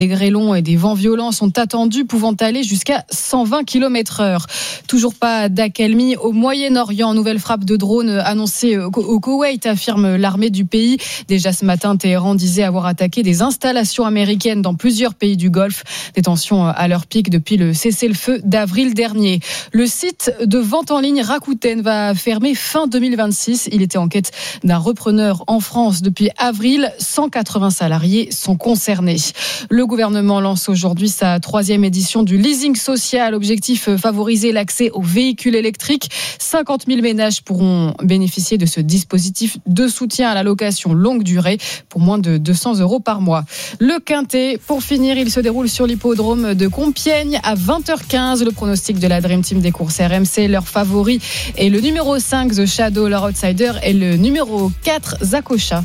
Des grêlons et des vents violents sont attendus, pouvant aller jusqu'à 120 km/h. Toujours pas d'accalmie au Moyen-Orient. Nouvelle frappe de drone annoncée au Koweït, affirme l'armée du pays. Déjà ce matin, Téhéran disait avoir attaqué des installations américaines dans plusieurs pays du Golfe. Des tensions à leur pic depuis le cessez-le-feu d'avril dernier. Le site de vente en ligne Rakuten va fermer fin 2026. Il était en quête d'un repreneur en France depuis avril. 180 salariés sont concernés. Le gouvernement lance aujourd'hui sa 3e édition du leasing social. Objectif, favoriser l'accès aux véhicules électriques. 50 000 ménages pourront bénéficier de ce dispositif de soutien à la location longue durée pour moins de 200 € par mois. Le Quintet, pour finir, il se déroule sur l'hippodrome de Compiègne à 20h15. Le pronostic de la Dream Team des courses RMC, leur favori est le numéro 5, The Shadow, leur outsider est le numéro 4, Zakocha.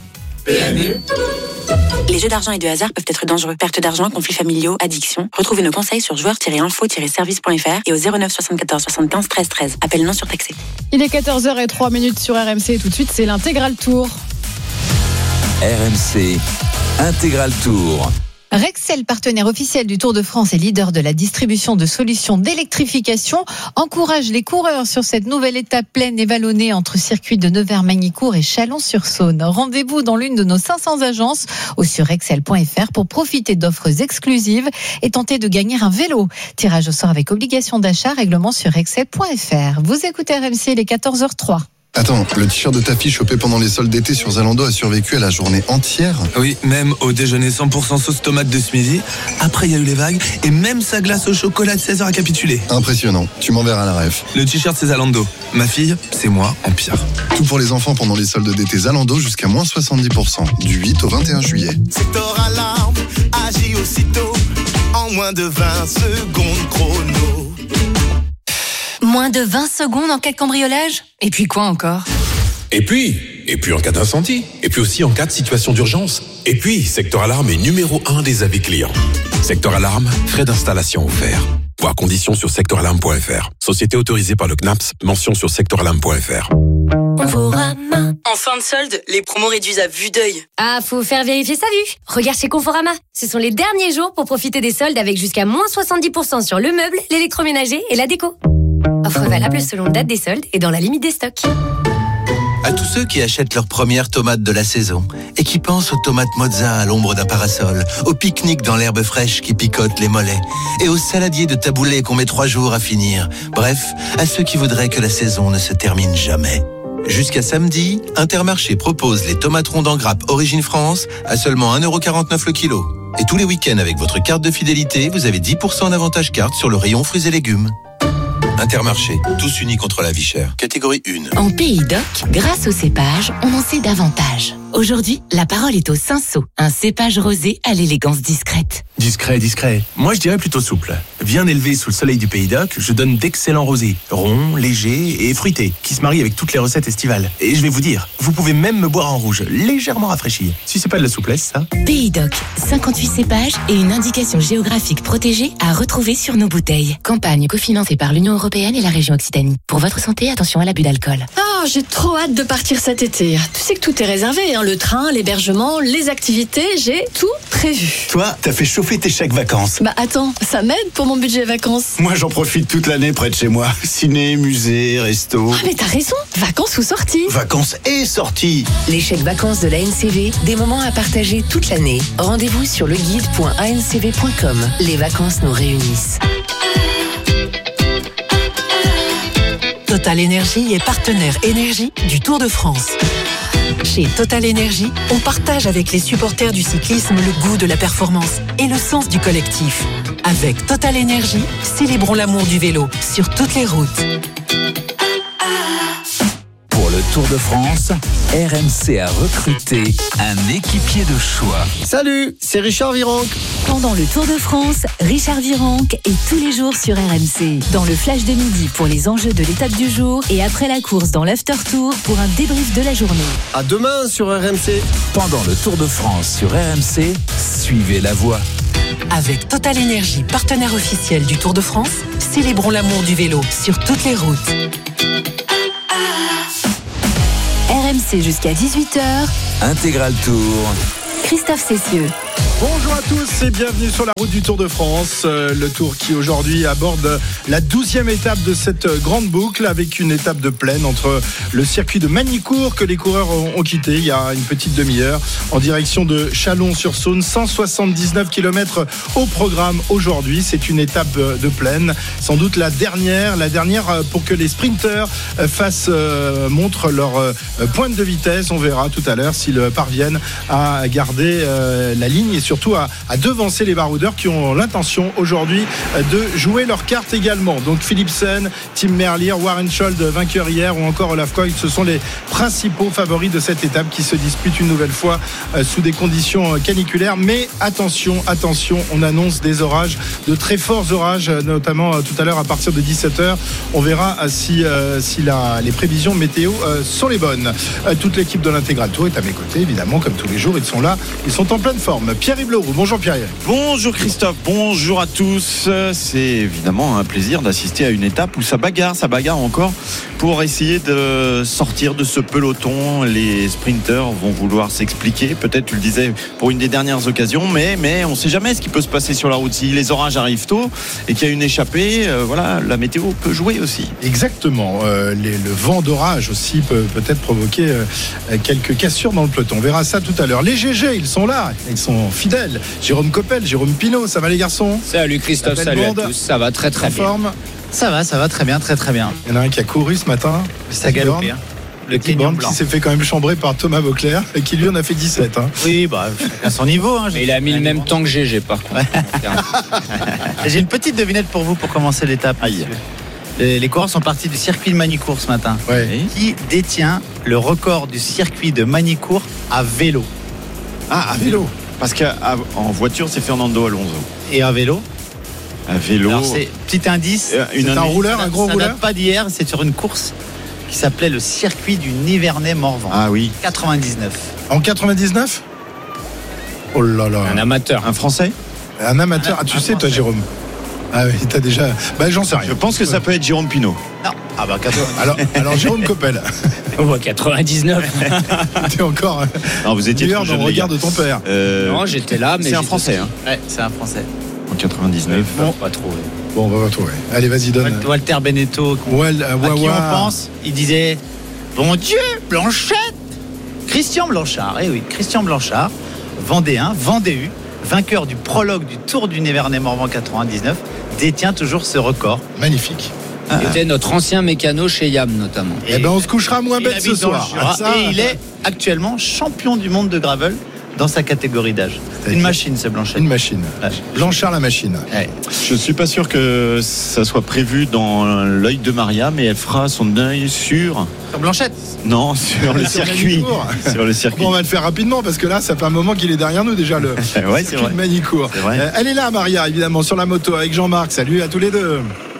Les jeux d'argent et de hasard peuvent être dangereux. Perte d'argent, conflits familiaux, addiction. Retrouvez nos conseils sur joueurs-info-service.fr et au 09 74 75 13 13. Appel non surtaxé. Il est 14h03 sur RMC et tout de suite, c'est l'intégral tour. RMC Intégral Tour. Rexel, partenaire officiel du Tour de France et leader de la distribution de solutions d'électrification, encourage les coureurs sur cette nouvelle étape pleine et vallonnée entre circuits de Nevers-Magny-Cours et Chalon-sur-Saône. Rendez-vous dans l'une de nos 500 agences ou sur rexel.fr pour profiter d'offres exclusives et tenter de gagner un vélo. Tirage au sort avec obligation d'achat, règlement sur rexel.fr. Vous écoutez RMC, il est 14h03. Attends, le t-shirt de ta fille chopé pendant les soldes d'été sur Zalando a survécu à la journée entière? Oui, même au déjeuner 100% sauce tomate de ce midi. Après, il y a eu les vagues et même sa glace au chocolat de 16h a capitulé. Impressionnant, tu m'enverras la ref. Le t-shirt, c'est Zalando. Ma fille, c'est moi en pire. Tout pour les enfants pendant les soldes d'été Zalando jusqu'à moins 70%, du 8 au 21 juillet. Secteur Alarme agit aussitôt en moins de 20 secondes chrono. Moins de 20 secondes en cas de cambriolage ? Et puis quoi encore ? Et puis en cas d'incendie. Et puis aussi en cas de situation d'urgence. Et puis, Secteur Alarme est numéro 1 des avis clients. Secteur Alarme, frais d'installation offerts. Voir conditions sur secteuralarme.fr. Société autorisée par le CNAPS, mention sur secteuralarme.fr. Conforama. En fin de solde, les promos réduisent à vue d'œil. Ah, faut faire vérifier sa vue. Regarde chez Conforama. Ce sont les derniers jours pour profiter des soldes avec jusqu'à moins 70% sur le meuble, l'électroménager et la déco. Offre valable selon date des soldes et dans la limite des stocks. À tous ceux qui achètent leurs premières tomates de la saison et qui pensent aux tomates mozza à l'ombre d'un parasol, au pique-nique dans l'herbe fraîche qui picote les mollets et aux saladiers de taboulé qu'on met 3 jours à finir. Bref, à ceux qui voudraient que la saison ne se termine jamais. Jusqu'à samedi, Intermarché propose les tomates rondes en grappe Origine France à seulement 1,49€ le kilo. Et tous les week-ends avec votre carte de fidélité, vous avez 10% d'avantage carte sur le rayon fruits et légumes. Intermarché, tous unis contre la vie chère. Catégorie 1. En Pays d'Oc, grâce au cépage, on en sait davantage. Aujourd'hui, la parole est au Cinsault, un cépage rosé à l'élégance discrète. Discret. Moi, je dirais plutôt souple. Bien élevé sous le soleil du Pays d'Oc, je donne d'excellents rosés, ronds, légers et fruités, qui se marient avec toutes les recettes estivales. Et je vais vous dire, vous pouvez même me boire en rouge, légèrement rafraîchi. Si c'est pas de la souplesse, ça. Pays d'Oc, 58 cépages et une indication géographique protégée à retrouver sur nos bouteilles. Campagne cofinancée par l'Union européenne et la région Occitanie. Pour votre santé, attention à l'abus d'alcool. Oh, j'ai trop hâte de partir cet été. Tu sais que tout est réservé, hein, le train, l'hébergement, les activités, j'ai tout prévu. Toi, t'as fait chauffer tes chèques vacances. Bah attends, ça m'aide pour mon budget vacances. Moi, j'en profite toute l'année près de chez moi. Ciné, musée, resto. Ah mais t'as raison, vacances ou sorties. Vacances et sorties. Les chèques vacances de l'ANCV, des moments à partager toute l'année. Rendez-vous sur leguide.ancv.com. Les vacances nous réunissent. Total Énergie est partenaire énergie du Tour de France. Chez Total Énergie, on partage avec les supporters du cyclisme le goût de la performance et le sens du collectif. Avec Total Énergie, célébrons l'amour du vélo sur toutes les routes. Pour le Tour de France, RMC a recruté un équipier de choix. Salut, c'est Richard Virenque. Pendant le Tour de France, Richard Virenque est tous les jours sur RMC. Dans le flash de midi pour les enjeux de l'étape du jour et après la course dans l'after tour pour un débrief de la journée. À demain sur RMC. Pendant le Tour de France sur RMC, suivez la voie. Avec Total Énergie, partenaire officiel du Tour de France, célébrons l'amour du vélo sur toutes les routes. RMC jusqu'à 18h. Intégral Tour. Christophe Cessieux. Bonjour à tous et bienvenue sur la route du Tour de France. Le Tour qui aujourd'hui aborde la 12e étape de cette grande boucle avec une étape de plaine entre le circuit de Magny-Cours que les coureurs ont quitté il y a une petite demi-heure en direction de Chalon-sur-Saône. 179 km au programme aujourd'hui. C'est une étape de plaine, sans doute la dernière pour que les sprinteurs montrent leur pointe de vitesse. On verra tout à l'heure s'ils parviennent à garder la ligne et surtout à devancer les baroudeurs qui ont l'intention aujourd'hui de jouer leur carte également. Donc Philipsen, Tim Merlier, Warren Scholz vainqueur hier ou encore Olaf Koch, ce sont les principaux favoris de cette étape qui se dispute une nouvelle fois sous des conditions caniculaires. Mais attention, on annonce des orages, de très forts orages, notamment tout à l'heure à partir de 17h. On verra si les prévisions météo sont les bonnes. Toute l'équipe de l'Intégral Tour est à mes côtés, évidemment, comme tous les jours. Ils sont là, ils sont en pleine forme. Pierre-Yves Leroux, bonjour Pierre-Yves. Bonjour Christophe, bonjour à tous. C'est évidemment un plaisir d'assister à une étape où ça bagarre encore pour essayer de sortir de ce peloton. Les sprinteurs vont vouloir s'expliquer, peut-être tu le disais pour une des dernières occasions, mais on ne sait jamais ce qui peut se passer sur la route. Si les orages arrivent tôt et qu'il y a une échappée, la météo peut jouer aussi. Exactement, le vent d'orage aussi peut-être provoquer quelques cassures dans le peloton. On verra ça tout à l'heure. Les GG, ils sont là, ils sont fidèles. Jérôme Coppel, Jérôme Pinot, ça va les garçons? Salut Christophe, salut à tous, ça va très bien. Forme. Ça va très bien. Il y en a un qui a couru ce matin. Ça a galopé. Le Kenyan blanc. Qui s'est fait quand même chambrer par Thomas Vauclair et qui lui en a fait 17. Oui, à son niveau. Il a mis le même temps que GG par contre. J'ai une petite devinette pour vous pour commencer l'étape. Les coureurs sont partis du circuit de Magny-Cours ce matin. Ouais. Qui détient le record du circuit de Magny-Cours à vélo? À vélo. Parce qu'en voiture, c'est Fernando Alonso. Et à vélo? À vélo. Alors c'est petit indice. C'est un rouleur, un gros rouleur. Ça date pas d'hier, c'est sur une course qui s'appelait le circuit du Nivernais-Morvan. Ah oui. 99. En 99? Oh là là. Un amateur. Un Français? Un amateur. Tu sais, toi, Jérôme? Ah oui, t'as déjà. J'en sais rien. Je pense que ça peut être Jérôme Pinot. Non. 99. alors Jérôme Coppel. 99. T'es encore. Non, vous étiez dans le regard de ton père. Non, j'étais là, mais c'est un Français. Ouais, c'est un Français. En 99. Bon, pas trop. Bon, on va retrouver. Allez, vas-y, donne. Walter Beneteau. À qui on pense? Il disait: Bon Dieu, Blanchette. Christian Blanchard. Eh oui, Christian Blanchard, Vendéen, Vendéu, vainqueur du prologue du Tour du Nivernais-Morvan 99, détient toujours ce record. Magnifique. Il était notre ancien mécano chez Yam notamment. On se couchera moins bête ce soir. Et il est actuellement champion du monde de gravel dans sa catégorie d'âge. Une machine, ce Blanchard. Une machine. Blanchard la machine. Ouais. Je ne suis pas sûr que ça soit prévu dans l'œil de Maria, mais elle fera son œil sur Blanchette. Non, sur le circuit. Sur le circuit. Bon, on va le faire rapidement parce que là, ça fait un moment qu'il est derrière nous déjà, le circuit de Magny-Cours. Elle est là, Maria, évidemment, sur la moto avec Jean-Marc. Salut à tous les deux.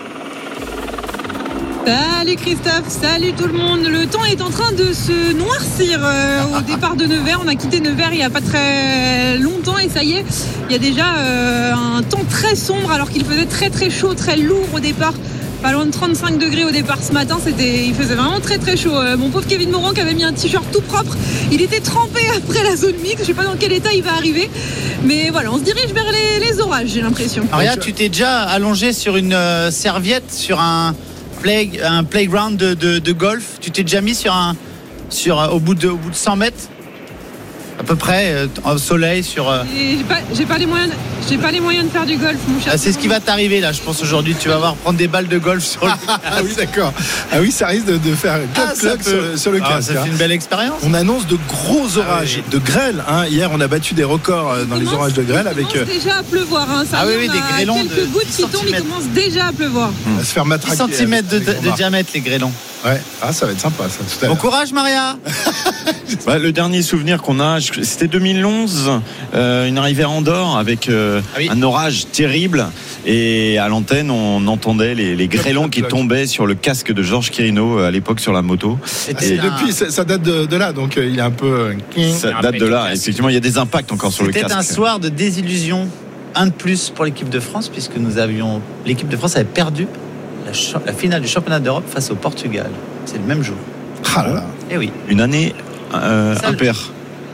Salut Christophe, salut tout le monde. Le temps est en train de se noircir au départ de Nevers. On a quitté Nevers il n'y a pas très longtemps et ça y est, il y a déjà un temps très sombre alors qu'il faisait très très chaud, très lourd au départ. Pas loin de 35 degrés au départ ce matin, il faisait vraiment très très chaud. Mon pauvre Kevin Morand qui avait mis un t-shirt tout propre, il était trempé après la zone mixte. Je sais pas dans quel état il va arriver, mais voilà, on se dirige vers les orages, j'ai l'impression. Maria, tu t'es déjà allongé sur une serviette sur un playground de golf? Tu t'es déjà mis au bout de 100 mètres à peu près au soleil sur. J'ai pas les moyens de faire du golf, mon cher. C'est ce qui va t'arriver là, je pense aujourd'hui. Tu vas voir prendre des balles de golf sur le. Ah oui, d'accord. Ah oui, ça risque de faire clap sur le casque. Ça fait une belle expérience. On annonce de gros orages, de grêle. Hier, on a battu des records dans les orages de grêle avec. Il commence déjà à pleuvoir. Des grêlons. Quelques gouttes qui tombent, il commence déjà à pleuvoir. À se faire matraquer. 10 cm de diamètre les grêlons. Ouais, ça va être sympa ça tout à l'heure. Bon courage Maria. Le dernier souvenir qu'on a, c'était 2011, une arrivée à Andorre avec un orage terrible et à l'antenne on entendait les grêlons qui tombaient sur le casque de Georges Quirino à l'époque sur la moto. Depuis ça date de là, donc il est un peu. Ça date de là, effectivement il y a des impacts encore sur le casque. C'était un soir de désillusion, un de plus pour l'équipe de France puisque l'équipe de France avait perdu la finale du championnat d'Europe face au Portugal. C'est le même jour. Ah là là. Eh oui. Une année impair.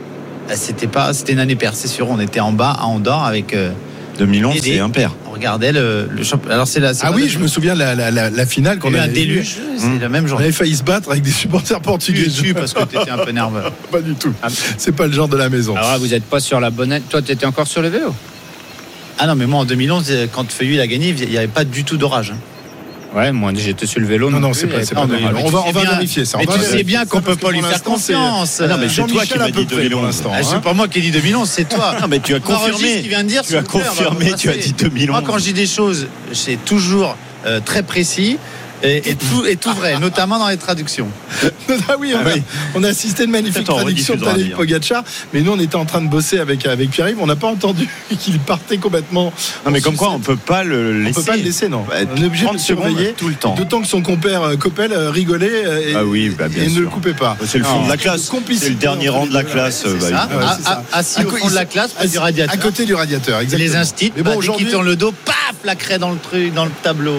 C'était une année paire, c'est sûr. On était en bas à Andorre avec 2011, c'est impair. On regardait le championnat. Alors je me souviens de la finale qu'on a eu un déluge. C'est la même journée. On avait failli se battre avec des supporters portugais. Parce que tu étais un peu nerveux. Pas du tout. C'est pas le genre de la maison. Alors là, vous n'êtes pas sur la bonne. Toi, tu étais encore sur le vélo. Ah non, mais moi en 2011, quand Feuillu a gagné, il n'y avait pas du tout d'orage. Ouais, moi j'étais sur le vélo. Non, c'est pas on va vérifier ça. Mais tu sais bien qu'on peut pas lui faire confiance. Non, mais c'est toi qui m'as dit 2011. C'est pas moi qui ai dit 2011, c'est toi. Non, mais tu as confirmé. Tu as confirmé, tu as dit 2011. Moi, quand je dis des choses, c'est toujours très précis. Et tout vrai, notamment dans les traductions. On a assisté à une magnifique traduction de Tadej Pogacar, mais nous on était en train de bosser avec Pierre-Yves, on n'a pas entendu qu'il partait complètement. Non, mais comme quoi on peut pas le laisser. On peut pas le laisser, non. On est obligé de le surveiller tout le temps. D'autant que son compère Coppel rigolait et ne le coupait pas. C'est le fond de la classe. C'est le dernier rang de la classe. Assis au fond de la classe, près du radiateur. À côté du radiateur, exactement. Les instits, dès qu'ils tournent le dos, paf, la craie dans le tableau.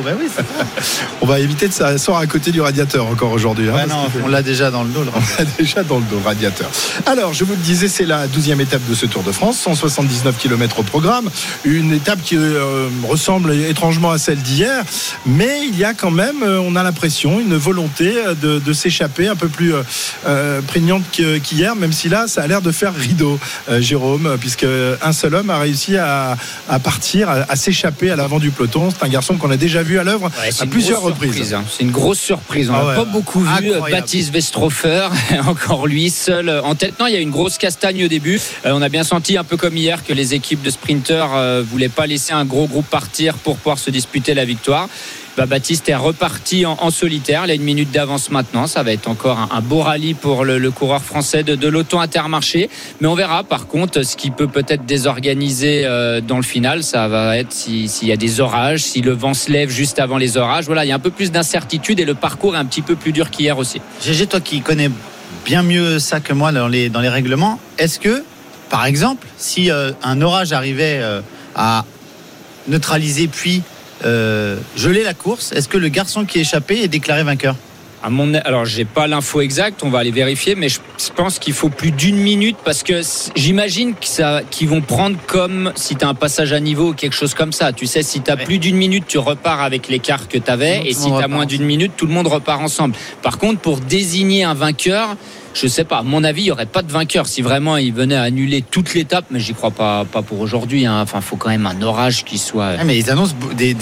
On va éviter de s'asseoir à côté du radiateur encore aujourd'hui. On l'a déjà dans le dos. On l'a déjà dans le dos, le radiateur. Alors, je vous le disais, c'est la 12e étape de ce Tour de France, 179 km au programme. Une étape qui ressemble étrangement à celle d'hier, mais il y a quand même, on a l'impression, une volonté de s'échapper un peu plus prégnante qu'hier, même si là, ça a l'air de faire rideau, Jérôme, puisque un seul homme a réussi à partir, à s'échapper à l'avant du peloton. C'est un garçon qu'on a déjà vu à l'œuvre à plusieurs reprises. C'est une grosse surprise. On n'a pas beaucoup vu. Baptiste Westrofer, encore lui, seul en tête. Non, il y a une grosse castagne au début. On a bien senti, un peu comme hier, que les équipes de sprinteurs voulaient pas laisser un gros groupe partir pour pouvoir se disputer la victoire. Baptiste est reparti en solitaire. Il a 1 minute d'avance maintenant. Ça va être encore un beau rallye pour le coureur français de l'Auto Intermarché. Mais on verra par contre ce qui peut peut-être désorganiser dans le final. Ça va être s'il y a des orages, si le vent se lève juste avant les orages. Voilà, il y a un peu plus d'incertitude et le parcours est un petit peu plus dur qu'hier aussi. GG, toi qui connais bien mieux ça que moi dans les règlements, est-ce que, par exemple, si un orage arrivait à neutraliser puis geler la course, est-ce que le garçon qui est échappé est déclaré vainqueur? Alors j'ai pas l'info exacte, on va aller vérifier, mais je pense qu'il faut plus d'1 minute parce que j'imagine qu'ils vont prendre comme si tu as un passage à niveau ou quelque chose comme ça. Tu sais, si tu as plus d'1 minute, tu repars avec l'écart que tu avais, et si tu as moins d'1 minute, tout le monde repart ensemble. Par contre, pour désigner un vainqueur, je sais pas, à mon avis, il n'y aurait pas de vainqueur si vraiment il venait à annuler toute l'étape, mais j'y crois pas pour aujourd'hui. Enfin, il faut quand même un orage qui soit. Mais ils annoncent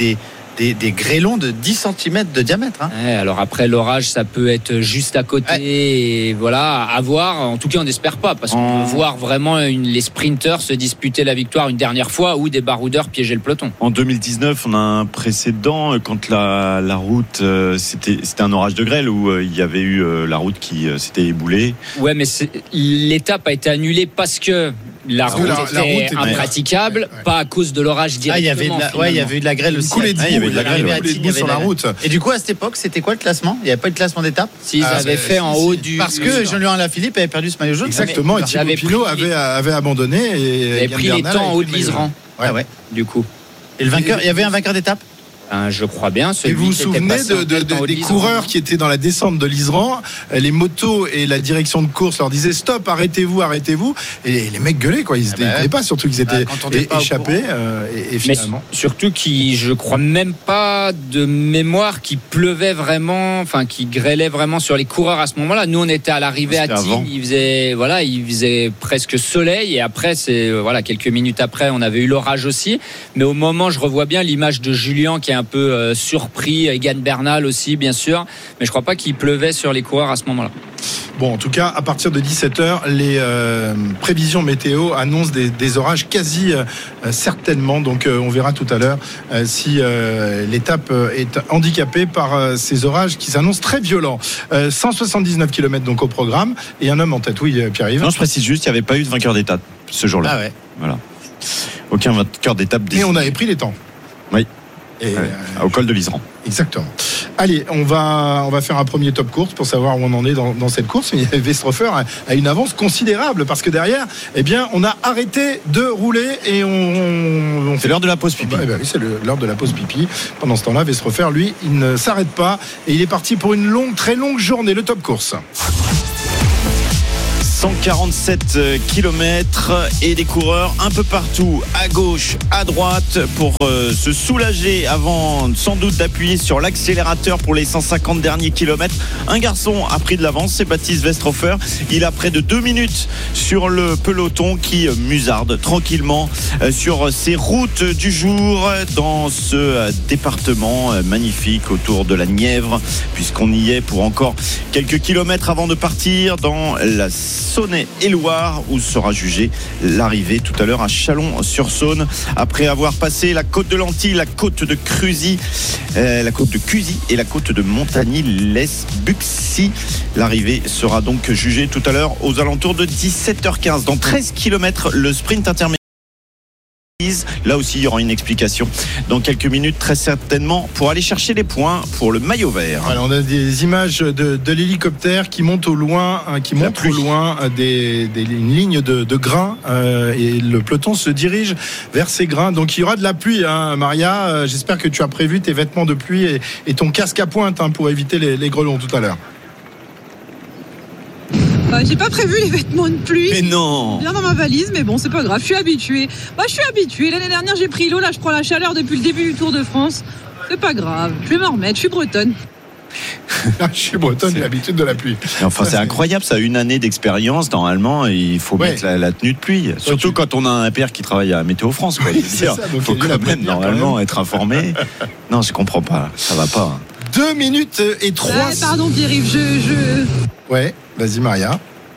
des grêlons de 10 cm de diamètre. Ouais, alors après l'orage, ça peut être juste à côté, et voilà, à voir. En tout cas, on n'espère pas, parce qu'on peut voir vraiment les sprinteurs se disputer la victoire une dernière fois, ou des baroudeurs piéger le peloton. En 2019, on a un précédent quand la route, c'était un orage de grêle où il y avait eu la route qui s'était éboulée. Ouais, mais l'étape a été annulée parce que la route était impraticable, pas à cause de l'orage directement. Il y avait eu de la grêle aussi. Il y avait de la grêle sur la route. Et du coup, à cette époque, c'était quoi le classement? Il n'y avait pas de classement d'étape? S'ils avaient fait en haut du. Parce que Jean-Louis Alaphilippe avait perdu ce maillot jaune. Exactement, et Thibaut Pinot avait abandonné. Il avait pris les temps en haut de l'Isran. Du coup. Et le vainqueur, il y avait un vainqueur d'étape? Je crois bien. Et vous vous souvenez des coureurs qui étaient dans la descente de l'Isran? Les motos et la direction de course leur disaient stop, arrêtez-vous. Et les mecs gueulaient, quoi. Ils n'étaient pas, surtout qu'ils étaient échappés. Et finalement. Mais surtout je crois même pas de mémoire qu'il pleuvait vraiment, enfin qu'il grêlait vraiment sur les coureurs à ce moment-là. Nous, on était à l'arrivée à Tignes. Il faisait presque soleil, et après, quelques minutes après, on avait eu l'orage aussi. Mais au moment, je revois bien l'image de Julien qui est un peu surpris, Egan Bernal aussi bien sûr, mais je crois pas qu'il pleuvait sur les coureurs à ce moment-là. Bon, en tout cas, à partir de 17h, les prévisions météo annoncent des orages quasi certainement, donc on verra tout à l'heure si l'étape est handicapée par ces orages qui s'annoncent très violents. 179 km donc au programme, et un homme en tête. Oui, Pierre-Yves. Non, je précise juste, il n'y avait pas eu de vainqueur d'étape ce jour-là. Ah ouais. Voilà. Aucun vainqueur d'étape. Et on avait pris les temps. Oui. Au col de l'Isran. Exactement. Allez, on va faire un premier top course pour savoir où on en est dans cette course. Mais Westrofer a une avance considérable, parce que derrière, on a arrêté de rouler et on c'est l'heure de la pause pipi. Oui, c'est l'heure de la pause pipi. Pendant ce temps-là, Westrofer, lui, il ne s'arrête pas et il est parti pour une très longue journée. Le top course. 147 km et des coureurs un peu partout, à gauche, à droite, pour se soulager avant sans doute d'appuyer sur l'accélérateur pour les 150 derniers kilomètres. Un garçon a pris de l'avance, c'est Baptiste Westrofer. Il a près de 2 minutes sur le peloton qui musarde tranquillement sur ses routes du jour dans ce département magnifique autour de la Nièvre, puisqu'on y est pour encore quelques kilomètres avant de partir dans la Saône-et-Loire, où sera jugée l'arrivée tout à l'heure à Chalon-sur-Saône, après avoir passé la côte de Lanty, la côte de Cusy, la côte de Cusy et la côte de Montagny-lès-Buxy. L'arrivée sera donc jugée tout à l'heure aux alentours de 17h15. Dans 13 km, le sprint intermédiaire. Là aussi, il y aura une explication dans quelques minutes, très certainement, pour aller chercher les points pour le maillot vert. Voilà, on a des images de l'hélicoptère qui monte au loin, une ligne de grains, et le peloton se dirige vers ces grains. Donc il y aura de la pluie, hein, Maria. J'espère que tu as prévu tes vêtements de pluie et ton casque à pointe, hein, pour éviter les grêlons tout à l'heure. J'ai pas prévu les vêtements de pluie. Mais non. Bien dans ma valise, mais bon, c'est pas grave, je suis habituée. L'année dernière, j'ai pris l'eau, là, je prends la chaleur depuis le début du Tour de France. C'est pas grave, je vais m'en remettre, je suis bretonne. Je suis bretonne, j'ai l'habitude de la pluie. Enfin, c'est incroyable, ça. Une année d'expérience, normalement, il faut mettre la tenue de pluie. Surtout quand on a un père qui travaille à Météo France. Il faut quand même, normalement, être informé. Non, je comprends pas, ça va pas. 2 minutes et 3. Pardon, Pierre-Yves, Ouais, vas-y, Maria.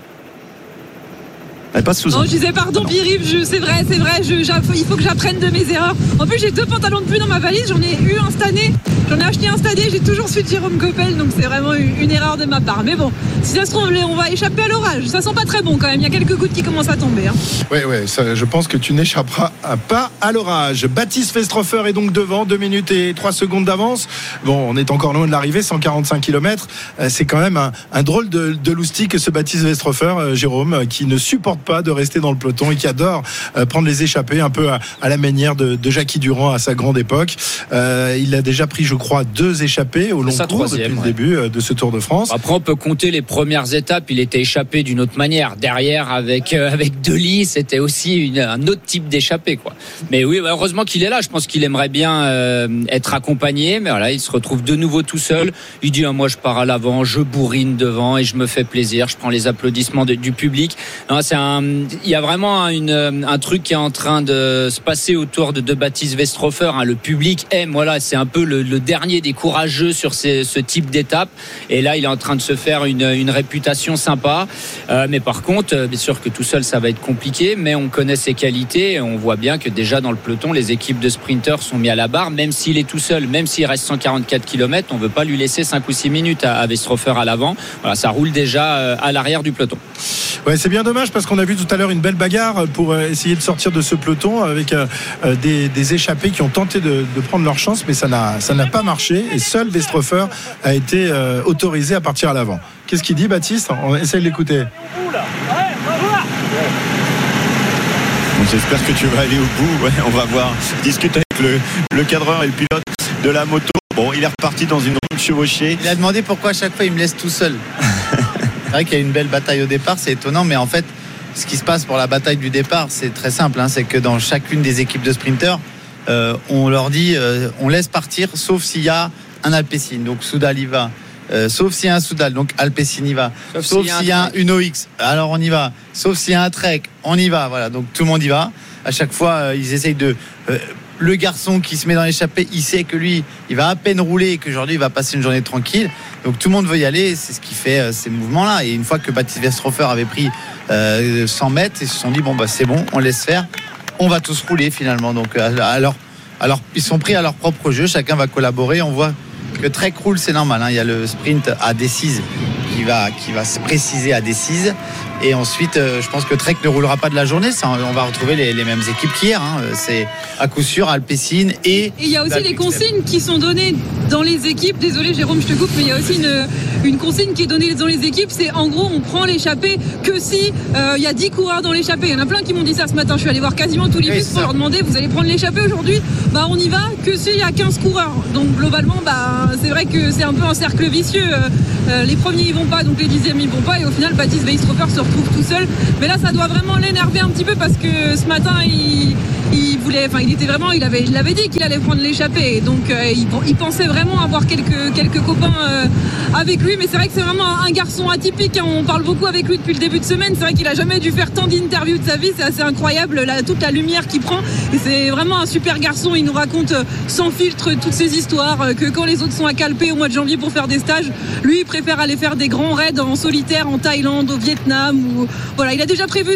Non, je disais pardon, Pierre-Yves, c'est vrai, il faut que j'apprenne de mes erreurs. En plus, j'ai 2 pantalons de pluie dans ma valise, j'en ai eu un cette année, j'en ai acheté un cette année, j'ai toujours su de Jérôme Coppel, donc c'est vraiment une erreur de ma part. Mais bon, si ça se trouve, on va échapper à l'orage. Ça sent pas très bon quand même, il y a quelques gouttes qui commencent à tomber. Hein. Ouais, je pense que tu n'échapperas pas à l'orage. Baptiste Westrofer est donc devant, 2 minutes et 3 secondes d'avance. Bon, on est encore loin de l'arrivée, 145 km. C'est quand même un drôle de loustic que ce Baptiste Westrofer, Jérôme, qui ne supporte pas de rester dans le peloton et qui adore prendre les échappées, un peu à la manière de Jackie Durand à sa grande époque. Il a déjà pris, je crois, 2 échappées au long cours depuis le début de ce Tour de France. Après, on peut compter les premières étapes. Il était échappé d'une autre manière. Derrière, avec Delis, c'était aussi un autre type d'échappée, quoi. Mais oui, heureusement qu'il est là. Je pense qu'il aimerait bien être accompagné, mais voilà, il se retrouve de nouveau tout seul. Il dit moi, je pars à l'avant, je bourrine devant et je me fais plaisir. Je prends les applaudissements du public. Non, il y a vraiment un truc qui est en train de se passer autour de Baptiste Westrofer. Le public aime. Voilà, c'est un peu le dernier des courageux sur ce type d'étape. Et là, il est en train de se faire une réputation sympa. Mais par contre, bien sûr que tout seul, ça va être compliqué. Mais on connaît ses qualités. Et on voit bien que déjà dans le peloton, les équipes de sprinteurs sont mis à la barre. Même s'il est tout seul, même s'il reste 144 km, on ne veut pas lui laisser 5 ou 6 minutes à Westrofer à l'avant. Voilà, ça roule déjà à l'arrière du peloton. Ouais, c'est bien dommage parce qu'on a vu tout à l'heure une belle bagarre pour essayer de sortir de ce peloton avec des échappés qui ont tenté de prendre leur chance, mais ça n'a pas marché et seul Westrofer a été autorisé à partir à l'avant. Qu'est-ce qu'il dit, Baptiste ? On essaie de l'écouter. J'espère que tu vas aller au bout. Ouais, on va voir. Discute avec le cadreur et le pilote de la moto. Bon, il est reparti dans une ronde chevauchée. Il a demandé pourquoi à chaque fois il me laisse tout seul. C'est vrai qu'il y a une belle bataille au départ, c'est étonnant, mais en fait, ce qui se passe pour la bataille du départ, c'est très simple. C'est que dans chacune des équipes de sprinteurs, on leur dit, on laisse partir, sauf s'il y a un Alpecin. Donc Soudal y va. Sauf s'il y a un Soudal, donc Alpecin y va. Sauf s'il y a un Uno X, alors on y va. Sauf s'il y a un Trek, on y va. Voilà, donc tout le monde y va. À chaque fois, ils essayent de. Le garçon qui se met dans l'échappée, il sait que lui, il va à peine rouler et qu'aujourd'hui, il va passer une journée tranquille. Donc tout le monde veut y aller. C'est ce qui fait ces mouvements-là. Et une fois que Baptiste Westrofer avait pris 100 mètres, ils se sont dit c'est bon, on laisse faire. On va tous rouler finalement. Donc alors ils sont pris à leur propre jeu. Chacun va collaborer. On voit que Trek roule, c'est normal. Il y a le sprint à Decize qui va se préciser à Decize. Et ensuite, je pense que Trek ne roulera pas de la journée. On va retrouver les mêmes équipes qu'hier. C'est à coup sûr Alpecin et il y a aussi des consignes qui sont données dans les équipes. Désolé Jérôme, je te coupe, mais il y a aussi une consigne qui est donnée dans les équipes. C'est en gros, on prend l'échappée que si il y a 10 coureurs dans l'échappée. Il y en a plein qui m'ont dit ça ce matin. Je suis allé voir quasiment tous les bus pour leur demander, vous allez prendre l'échappée aujourd'hui ? On y va que s'il y a 15 coureurs. Donc globalement, c'est vrai que c'est un peu un cercle vicieux. Les premiers ils vont pas, donc les 10e ils vont pas. Et au final, Baptiste Westrofer se retrouve retrouve tout seul. Mais là, ça doit vraiment l'énerver un petit peu parce que ce matin, il avait dit qu'il allait prendre l'échappée. Donc, il pensait vraiment avoir quelques copains avec lui. Mais c'est vrai que c'est vraiment un garçon atypique. On parle beaucoup avec lui depuis le début de semaine. C'est vrai qu'il a jamais dû faire tant d'interviews de sa vie. C'est assez incroyable, toute la lumière qu'il prend. Et c'est vraiment un super garçon. Il nous raconte sans filtre toutes ces histoires, que quand les autres sont à Calpé au mois de janvier pour faire des stages, lui il préfère aller faire des grands raids en solitaire en Thaïlande, au Vietnam. Voilà, il a déjà prévu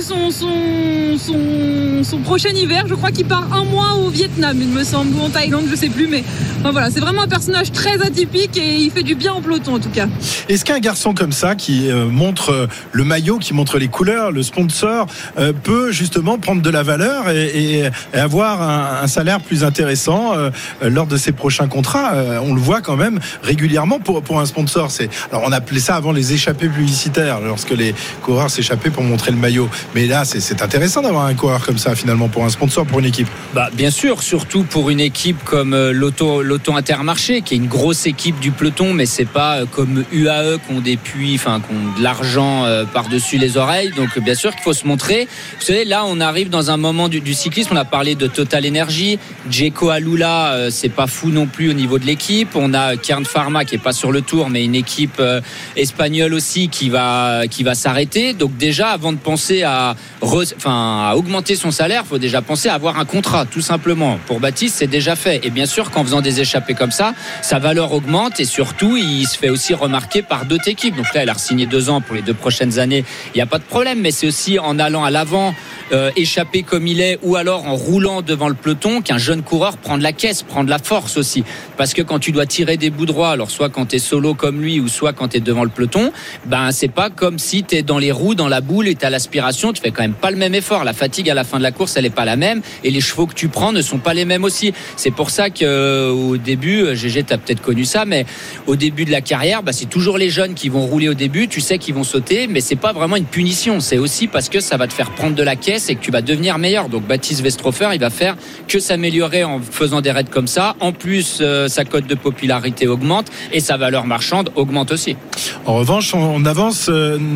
son prochain hiver. Je crois qu'il part un mois au Vietnam, il me semble, ou en Thaïlande, je sais plus. Mais enfin, voilà, c'est vraiment un personnage très atypique et il fait du bien au peloton en tout cas. Est-ce qu'un garçon comme ça qui montre le maillot, qui montre les couleurs, le sponsor, peut justement prendre de la valeur et avoir un salaire plus intéressant lors de ses prochains contrats? On le voit quand même régulièrement pour un sponsor. Alors on appelait ça avant les échappées publicitaires, lorsque les coureurs s'échappaient pour montrer le maillot. Mais là, c'est intéressant d'avoir un coureur comme ça finalement pour un sponsor, pour une équipe. Bien sûr, surtout pour une équipe comme l'Auto Intermarché, qui est une grosse équipe du peloton, mais c'est pas comme UAE qui ont de l'argent par-dessus les oreilles. Donc bien sûr qu'il faut se montrer. Vous savez, là on arrive dans un moment du cyclisme. On a parlé de Total Energy, Djeko Alula, c'est pas fou non plus au niveau de l'équipe. On a Kern Pharma qui est pas sur le tour, mais une équipe espagnole aussi qui va s'arrêter. Donc déjà, avant de penser à augmenter son salaire, il faut déjà penser à avoir un contrat, tout simplement. Pour Baptiste, c'est déjà fait. Et bien sûr qu'en faisant des échappées comme ça, sa valeur augmente et surtout, il se fait aussi remarquer par d'autres équipes. Donc là, elle a re-signé 2 ans pour les 2 prochaines années. Il n'y a pas de problème, mais c'est aussi en allant à l'avant, échappé comme il est, ou alors en roulant devant le peloton, qu'un jeune coureur prend de la caisse, prend de la force aussi. Parce que quand tu dois tirer des bouts droits, alors soit quand tu es solo comme lui, ou soit quand tu es devant le peloton, c'est pas comme si tu es dans les roues, dans la boule et tu as l'aspiration, tu fais quand même pas le même effort. La fatigue à la fin de la course, elle est pas la même, et les chevaux que tu prends ne sont pas les mêmes aussi. C'est pour ça qu'au début, GG, tu as peut-être connu ça, mais au début de la carrière, c'est toujours les jeunes qui vont rouler au début, tu sais qu'ils vont sauter, mais c'est pas vraiment une punition, c'est aussi parce que ça va te faire prendre de la caisse et que tu vas devenir meilleur. Donc Baptiste Westrofer, il va faire que s'améliorer en faisant des raids comme ça. En plus, sa cote de popularité augmente et sa valeur marchande augmente aussi. En revanche, on avance,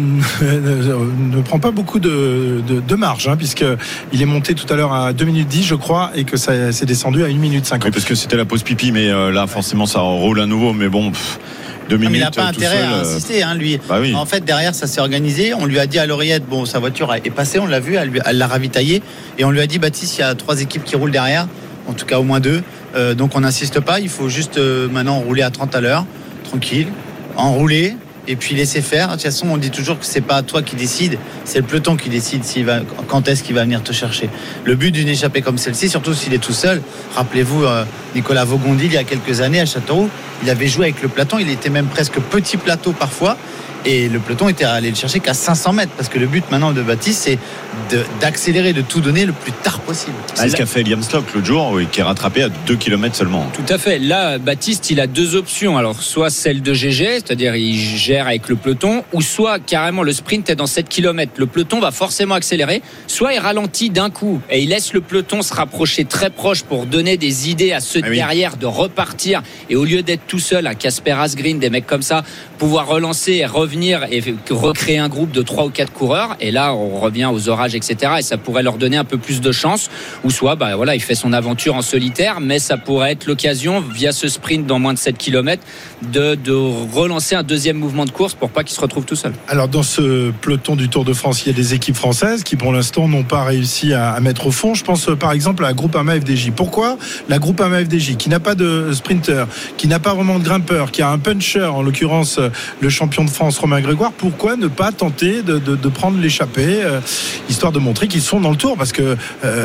ne prend pas beaucoup de marge, puisqu'il est monté tout à l'heure à 2 minutes 10, je crois, et que ça s'est descendu à 1 minute 50. Oui, parce que c'était la pause pipi, mais là, forcément, ça roule à nouveau, mais bon... 2 minutes, mais il n'a pas intérêt à insister, lui. Oui. En fait, derrière, ça s'est organisé. On lui a dit à l'oreillette, sa voiture est passée, on l'a vu, elle l'a ravitaillée. Et on lui a dit, Baptiste, il y a 3 équipes qui roulent derrière, en tout cas au moins 2. Donc on n'insiste pas, il faut juste maintenant rouler à 30 à l'heure, tranquille, enrouler. Et puis laisser faire. De toute façon, on dit toujours que c'est pas toi qui décide, c'est le peloton qui décide quand est-ce qu'il va venir te chercher. Le but d'une échappée comme celle-ci, surtout s'il est tout seul, rappelez-vous Nicolas Vaugondi, il y a quelques années à Châteauroux, il avait joué avec le peloton, il était même presque petit plateau parfois, et le peloton était allé le chercher qu'à 500 mètres, parce que le but maintenant de Baptiste, c'est d'accélérer, de tout donner le plus tard possible. C'est ce qu'a fait Liam Stock l'autre jour, qui est rattrapé à 2 km seulement. Tout à fait. Là, Baptiste, il a 2 options. Alors, soit celle de GG, c'est-à-dire il gère avec le peloton, ou soit carrément le sprint est dans 7 km. Le peloton va forcément accélérer, soit il ralentit d'un coup et il laisse le peloton se rapprocher très proche pour donner des idées à ceux derrière de repartir. Et au lieu d'être tout seul, à Casper Asgreen, des mecs comme ça, pouvoir relancer et revenir et recréer un groupe de 3 ou 4 coureurs. Et là, on revient aux orages, etc. Et ça pourrait leur donner un peu plus de chance. Ou soit, il fait son aventure en solitaire, mais ça pourrait être l'occasion, via ce sprint dans moins de 7 km, de relancer un deuxième mouvement de course pour pas qu'il se retrouve tout seul. Alors, dans ce peloton du Tour de France, il y a des équipes françaises qui, pour l'instant, n'ont pas réussi à mettre au fond. Je pense, par exemple, à la Groupama FDJ. Pourquoi la Groupama FDJ, qui n'a pas de sprinter, qui n'a pas vraiment de grimpeur, qui a un puncher, en l'occurrence, le champion de France, Romain Grégoire, pourquoi ne pas tenter de prendre l'échappée, histoire de montrer qu'ils sont dans le Tour, parce que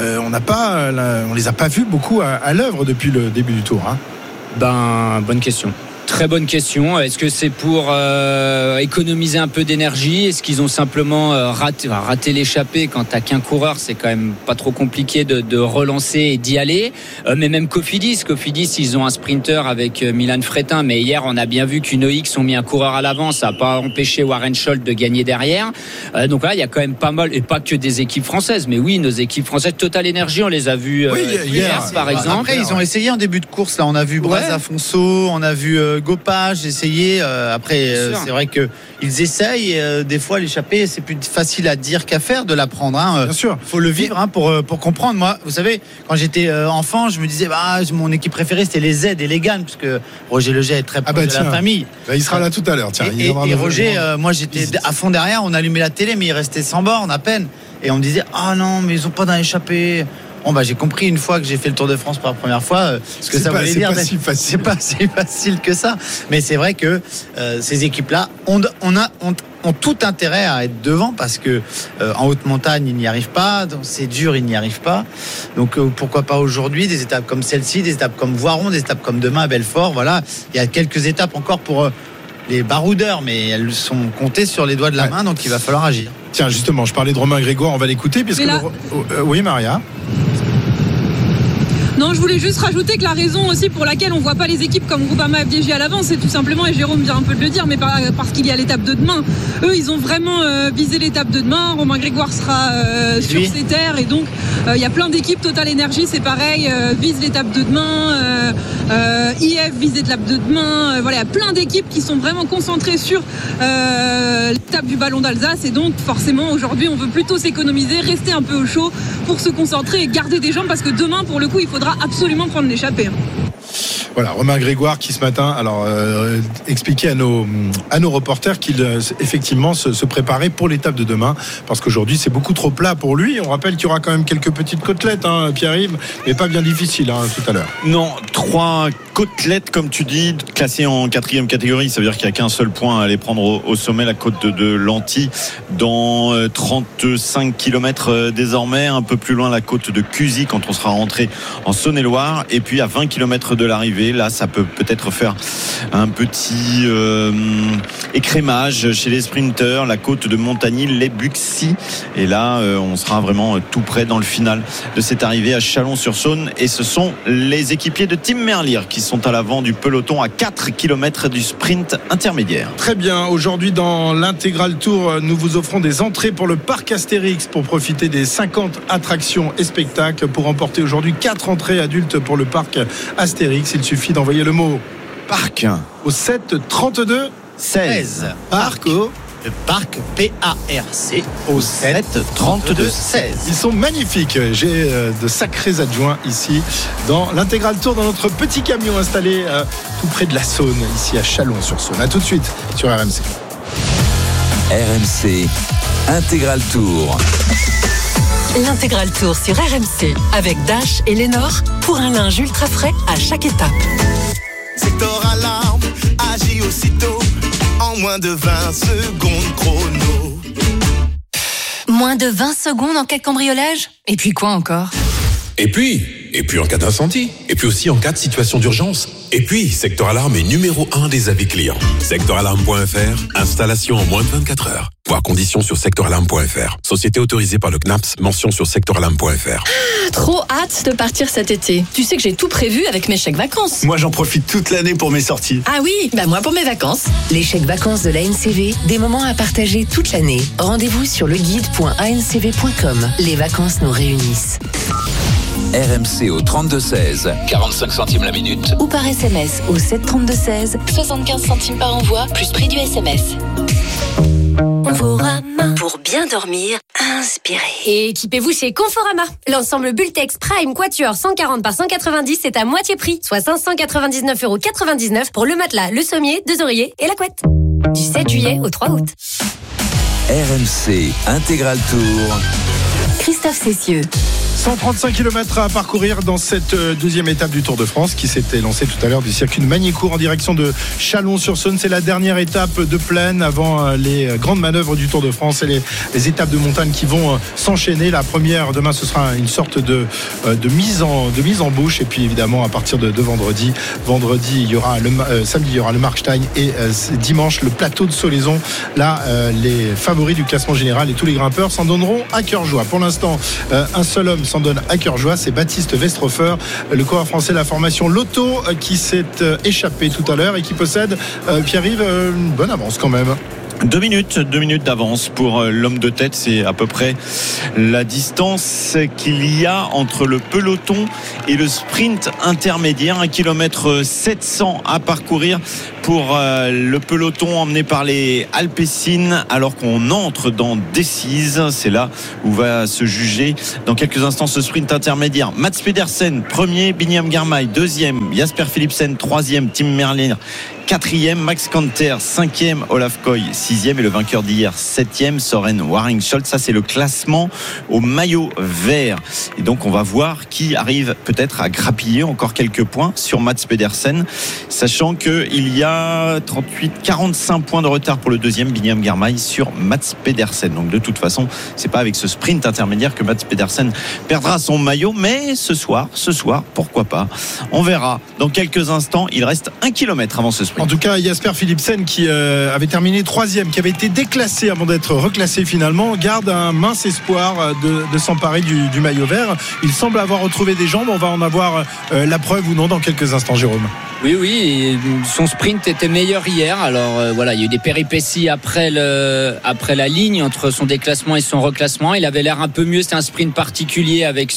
on les a pas vus beaucoup à l'œuvre depuis le début du Tour. Bonne question. Très bonne question. Est-ce que c'est pour économiser un peu d'énergie ? Est-ce qu'ils ont simplement raté l'échappée ? Quand t'as qu'un coureur, c'est quand même pas trop compliqué de relancer et d'y aller. Mais même Cofidis, ils ont un sprinter avec Milan Fretin. Mais hier, on a bien vu qu'UNOX ont mis un coureur à l'avant. Ça n'a pas empêché Warren Scholt de gagner derrière. Donc là, il y a quand même pas mal, et pas que des équipes françaises. Mais oui, nos équipes françaises, Total Energy, on les a vues hier, par exemple. Après, ils ont essayé en début de course. Là, on a vu Braz Afonso, on a vu gopage, essayer. Après, c'est vrai que ils essayent. Des fois, l'échappée, c'est plus facile à dire qu'à faire de l'apprendre. Bien sûr. Faut le vivre pour comprendre. Moi, vous savez, quand j'étais enfant, je me disais, mon équipe préférée, c'était les Z et les GAN, parce que Roger Leget est très proche de la famille. Il sera là tout à l'heure. Tiens, et Roger, moi, j'étais à fond derrière. On allumait la télé, mais il restait 100 bornes à peine. Et on me disait, non, mais ils ont pas d'un échappé. Bon, j'ai compris une fois que j'ai fait le Tour de France pour la première fois ce que ça voulait dire. C'est pas si facile que ça. Mais c'est vrai que ces équipes-là ont tout intérêt à être devant, parce que en haute montagne, ils n'y arrivent pas. C'est dur, ils n'y arrivent pas. Donc pourquoi pas aujourd'hui des étapes comme celle-ci, des étapes comme Voiron, des étapes comme demain à Belfort. Voilà, il y a quelques étapes encore pour les baroudeurs, mais elles sont comptées sur les doigts de la main, donc il va falloir agir. Tiens, justement, je parlais de Romain Grégoire, on va l'écouter. Oui, Maria. Non, je voulais juste rajouter que la raison aussi pour laquelle on voit pas les équipes comme Groupama FDJ à l'avance, c'est tout simplement, et Jérôme vient un peu de le dire, mais parce qu'il y a l'étape de demain. Eux, ils ont vraiment visé l'étape de demain. Romain Grégoire sera sur ses terres, et donc il y a plein d'équipes. Total Energy, c'est pareil, vise l'étape de demain. IF vise l'étape de demain. Voilà, il y a plein d'équipes qui sont vraiment concentrées sur l'étape du Ballon d'Alsace, et donc forcément aujourd'hui, on veut plutôt s'économiser, rester un peu au chaud pour se concentrer et garder des jambes, parce que demain, pour le coup, il faudra absolument prendre l'échappée. Voilà, Romain Grégoire qui ce matin expliquait à nos reporters qu'il effectivement se préparait pour l'étape de demain, parce qu'aujourd'hui c'est beaucoup trop plat pour lui. On rappelle qu'il y aura quand même quelques petites côtelettes, Pierre-Yves, mais pas bien difficiles tout à l'heure. Non, 3 côtelettes comme tu dis, classées en 4e catégorie. Ça veut dire qu'il n'y a qu'un seul point à aller prendre au sommet, la côte de Lanty, dans 35 km désormais. Un peu plus loin, la côte de Cusy, quand on sera rentré en Saône-et-Loire, et puis à 20 km de l'arrivée. Là, ça peut peut-être faire un petit écrémage chez les sprinteurs, la côte de Montagny, les Buxy. Et là, on sera vraiment tout près dans le final de cette arrivée à Chalon-sur-Saône. Et ce sont les équipiers de Tim Merlier qui sont à l'avant du peloton à 4 km du sprint intermédiaire. Très bien. Aujourd'hui, dans l'intégral tour, nous vous offrons des entrées pour le parc Astérix pour profiter des 50 attractions et spectacles. Pour remporter aujourd'hui 4 entrées adultes pour le parc Astérix, il suffit d'envoyer le mot parc au 7 32 16. Parc au le parc PARC au 7 32 16. Ils sont magnifiques. J'ai de sacrés adjoints ici dans l'intégral tour, dans notre petit camion installé tout près de la Saône, ici à Chalon-sur-Saône. A tout de suite sur RMC. RMC Intégral Tour. L'intégral tour sur RMC avec Dash et Lénore pour un linge ultra frais à chaque étape. Secteur Alarme agit aussitôt en moins de 20 secondes chrono. Moins de 20 secondes en cas de cambriolage ? Et puis quoi encore ? Et puis en cas d'incendie. Et puis aussi en cas de situation d'urgence. Et puis, Secteur Alarme est numéro 1 des avis clients. Secteuralarme.fr, installation en moins de 24 heures. Voir conditions sur secteuralarme.fr. Société autorisée par le CNAPS, mention sur secteuralarme.fr. Trop hâte de partir cet été. Tu sais que j'ai tout prévu avec mes chèques vacances. Moi, j'en profite toute l'année pour mes sorties. Ah oui, moi pour mes vacances. Les chèques vacances de l'ANCV, des moments à partager toute l'année. Rendez-vous sur leguide.ancv.com. Les vacances nous réunissent. RMC au 32-16, 45 centimes la minute. Ou par SMS au 732-16, 75 centimes par envoi, plus prix du SMS. Conforama. Pour bien dormir, inspirez. Et équipez-vous chez Conforama. L'ensemble Bultex Prime Quatuor 140 par 190 est à moitié prix, soit 599,99€ pour le matelas, le sommier, 2 oreillers et la couette. Du 7 juillet au 3 août. RMC Intégral Tour. Christophe Cessieux. 135 km à parcourir dans cette deuxième étape du Tour de France qui s'était lancée tout à l'heure du circuit de Magny-Cours en direction de Chalon-sur-Saône. C'est la dernière étape de plaine avant les grandes manœuvres du Tour de France et les étapes de montagne qui vont s'enchaîner. La première, demain, ce sera une sorte de mise en bouche. Et puis évidemment, à partir de vendredi, il y aura samedi, il y aura le Markstein et dimanche, le plateau de Solaison. Là, les favoris du classement général et tous les grimpeurs s'en donneront à cœur joie. Pour l'instant, un seul homme s'en donne à cœur joie, c'est Baptiste Westrhofer, le coureur français de la formation Lotto, qui s'est échappé tout à l'heure et qui possède, Pierre-Yves, une bonne avance quand même. 2 minutes d'avance pour l'homme de tête. C'est à peu près la distance qu'il y a entre le peloton et le sprint intermédiaire. 1 km 700 à parcourir pour le peloton emmené par les Alpecin, alors qu'on entre dans Decize. C'est là où va se juger dans quelques instants ce sprint intermédiaire. Mats Pedersen premier, Binyam Girmay deuxième, Jasper Philipsen troisième, Tim Merlier 4e, Max Kanter 5e, Olaf Koy 6e et le vainqueur d'hier 7e, Søren Waring-Scholz. Ça c'est le classement au maillot vert. Et donc on va voir qui arrive peut-être à grappiller encore quelques points sur Mats Pedersen, sachant qu'il y a 45 points de retard pour le deuxième, Binyam Girmay, sur Mats Pedersen. Donc de toute façon, c'est pas avec ce sprint intermédiaire que Mats Pedersen perdra son maillot, mais ce soir, pourquoi pas. On verra. Dans quelques instants, il reste 1 km avant ce sprint. En tout cas, Jasper Philipsen qui avait terminé 3e, qui avait été déclassé avant d'être reclassé finalement, garde un mince espoir de s'emparer du maillot vert. Il semble avoir retrouvé des jambes. On va en avoir la preuve ou non dans quelques instants, Jérôme. Oui, son sprint était meilleur hier. Alors voilà, il y a eu des péripéties après la ligne entre son déclassement et son reclassement. Il avait l'air un peu mieux. C'était un sprint particulier avec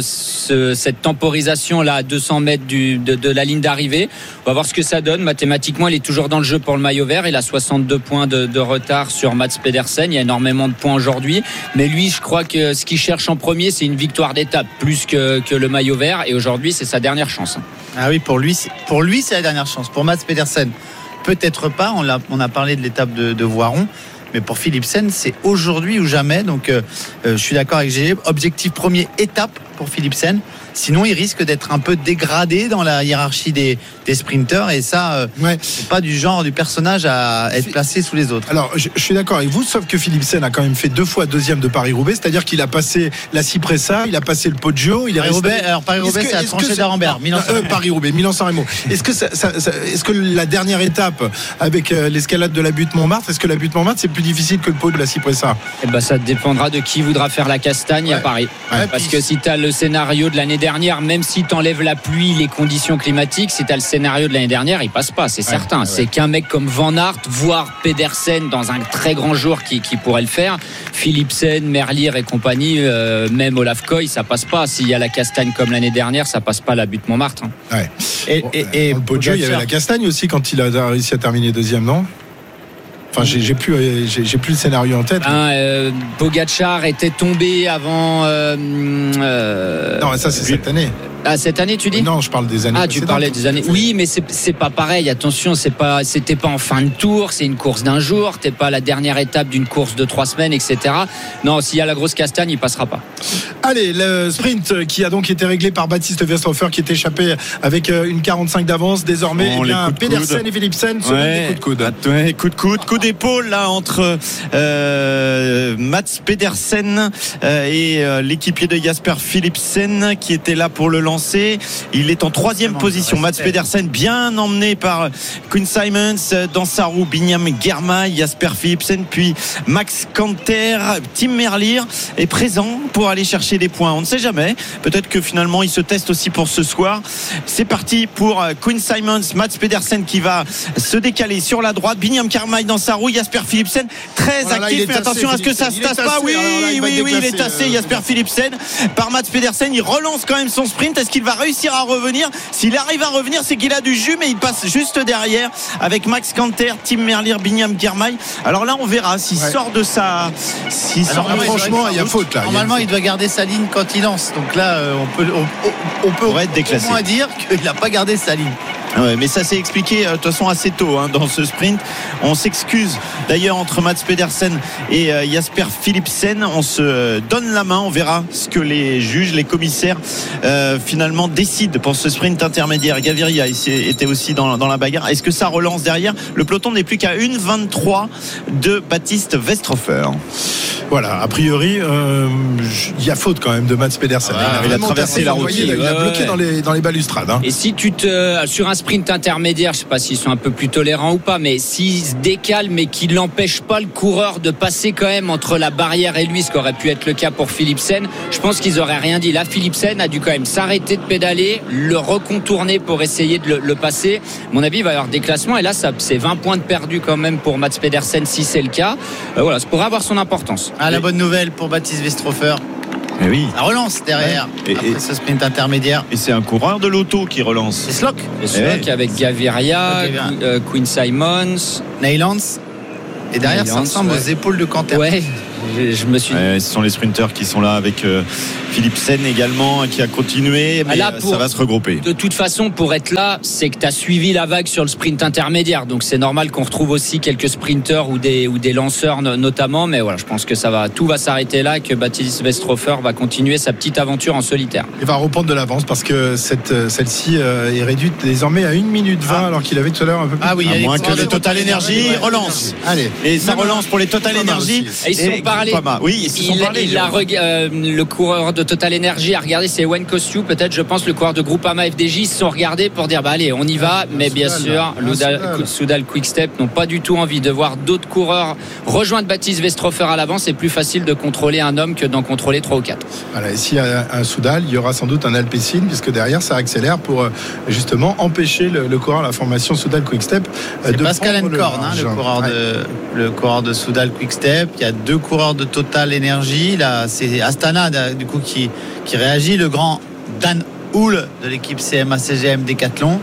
cette temporisation là à 200 mètres de la ligne d'arrivée. On va voir ce que ça donne. Mathématiquement, il est toujours dans le jeu pour le maillot vert. Il a 62 points de retard sur Mats Pedersen. Il y a énormément de points aujourd'hui. Mais lui, je crois que ce qu'il cherche en premier, c'est une victoire d'étape plus que le maillot vert. Et aujourd'hui, c'est sa dernière chance. Ah oui, pour lui, c'est la dernière chance. Pour Mats Pedersen, peut-être pas. On a parlé de l'étape de Voiron. Mais pour Philipsen, c'est aujourd'hui ou jamais. Donc, je suis d'accord avec Gégé. Objectif premier, étape pour Philipsen. Sinon, il risque d'être un peu dégradé dans la hiérarchie des sprinteurs. Et ça, c'est pas du genre du personnage à être placé sous les autres. Alors, je suis d'accord avec vous, sauf que Philipsen a quand même fait 2 fois deuxième de Paris-Roubaix. C'est-à-dire qu'il a passé la Cipressa, il a passé le Poggio. Paris-Roubaix, c'est la tranchée d'Arambert. Paris-Roubaix, Milan-San Remo. Est-ce que la dernière étape avec l'escalade de la butte Montmartre, est-ce que la butte Montmartre, c'est plus difficile que le pot de la Cipressa? Ça dépendra de qui voudra faire la castagne à Paris. Parce que si tu as le scénario de l'année dernière, même si tu enlèves la pluie, les conditions climatiques, si tu as le scénario de l'année dernière, il passe pas, c'est certain. C'est qu'un mec comme Van Aert, voire Pedersen dans un très grand jour qui pourrait le faire. Philipsen, Merlier et compagnie, même Olaf Koy, ça passe pas. S'il y a la castagne comme l'année dernière, ça passe pas la butte Montmartre. Et le Poggio, il y avait la castagne aussi quand il a réussi à terminer deuxième, non? Enfin, j'ai plus le scénario en tête. Pogačar était tombé avant. Non, ça c'est cette année. Ah, cette année, tu dis? Non, je parle des années. Ah, tu parlais des années. Oui, mais c'est pas pareil. Attention, c'était pas en fin de tour. C'est une course d'un jour. T'es pas à la dernière étape d'une course de 3 semaines, etc. Non, s'il y a la grosse castagne, il passera pas. Allez, le sprint qui a donc été réglé par Baptiste Westrhofer qui est échappé avec une 45 d'avance. Désormais, Pedersen et Philipsen se donnent des coups de coude. Coup d'épaule là entre Mats Pedersen et l'équipier de Jasper Philipsen qui était là pour le lancer. Il est en 3e position. Mats Pedersen bien emmené par Quinn Simmons dans sa roue, Binyam Girmay, Jasper Philipsen, puis Max Kanter. Tim Merlier est présent pour aller chercher des points. On ne sait jamais. Peut-être que finalement il se teste aussi pour ce soir. C'est parti pour Quinn Simmons, Mats Pedersen qui va se décaler sur la droite, Binyam Girmay dans sa roue, Jasper Philipsen très actif. Mais attention à ce que ça se tasse pas. Oui, il est tassé. Jasper Philipsen par Mats Pedersen. Il relance quand même son sprint. Est-ce qu'il va réussir à revenir? S'il arrive à revenir, c'est qu'il a du jus, mais il passe juste derrière avec Max Kanter, Tim Merlier, Binyam Girmay. Alors là, on verra s'il sort de sa. Franchement, il y a faute là. Normalement, il doit garder sa ligne quand il lance. Donc là, on peut être déclassé. Au moins dire qu'il n'a pas gardé sa ligne. Ouais, mais ça s'est expliqué de toute façon assez tôt dans ce sprint. On s'excuse d'ailleurs entre Mats Pedersen et Jasper Philipsen. On se donne la main. On verra ce que les juges, les commissaires finalement décident pour ce sprint intermédiaire. Gaviria était aussi dans la bagarre. Est-ce que ça relance derrière? Le peloton n'est plus qu'à 1,23 de Baptiste Westrhofer. Voilà, a priori, il y a faute quand même de Mats Pedersen. Il a traversé la route. Il a bloqué dans les balustrades. Et si sur un sprint sprint intermédiaire, je sais pas s'ils sont un peu plus tolérants ou pas, mais s'ils se décalent mais qu'ils n'empêchent pas le coureur de passer quand même entre la barrière et lui, ce qui aurait pu être le cas pour Philipsen, je pense qu'ils auraient rien dit. Là, Philipsen a dû quand même s'arrêter de pédaler, le recontourner pour essayer de le passer. À mon avis, il va y avoir des classements et là, c'est 20 points de perdu quand même pour Mats Pedersen si c'est le cas. Voilà, ça pourrait avoir son importance. La bonne nouvelle pour Baptiste Westrhofer. Mais oui. Ça relance derrière après ce sprint intermédiaire. Et c'est un coureur de l'auto qui relance. C'est Slock. Avec Gaviria, Quinn Simons, Neylands. Et derrière, ça ressemble aux épaules de Canter. Ouais. Je me suis ce sont les sprinters qui sont là avec Philipsen également qui a continué, mais là, ça va se regrouper. De toute façon, pour être là, c'est que tu as suivi la vague sur le sprint intermédiaire, donc c'est normal qu'on retrouve aussi quelques sprinters ou des lanceurs notamment, mais voilà, je pense que tout va s'arrêter là, que Baptiste Westrhofer va continuer sa petite aventure en solitaire. Il va reprendre de l'avance parce que celle-ci est réduite désormais à 1 minute 20 alors qu'il avait tout à l'heure un peu plus. Ah oui, à moins que les Total Energy relance. Allez. Et ça relance pour les Total Energy. Ils se sont parlé. Oui, le coureur de Total Energy a regardé, c'est Wayne Kostju, peut-être, je pense, le coureur de Groupama FDJ. Ils se sont regardés pour dire allez, on y va, mais bien sûr, Soudal Quick-Step n'ont pas du tout envie de voir d'autres coureurs rejoindre Baptiste Westrhofer à l'avant. C'est plus facile de contrôler un homme que d'en contrôler 3 ou 4. Voilà, et s'il y a un Soudal, il y aura sans doute un Alpecin, puisque derrière ça accélère pour justement empêcher le coureur, la formation Soudal Quick-Step. C'est Pascal Encorn, le coureur de Soudal Quick-Step. Il y a 2 coureurs de Total Energy. Là, c'est Astana du coup qui réagit, le grand Dan Houle de l'équipe CMA-CGM Décathlon.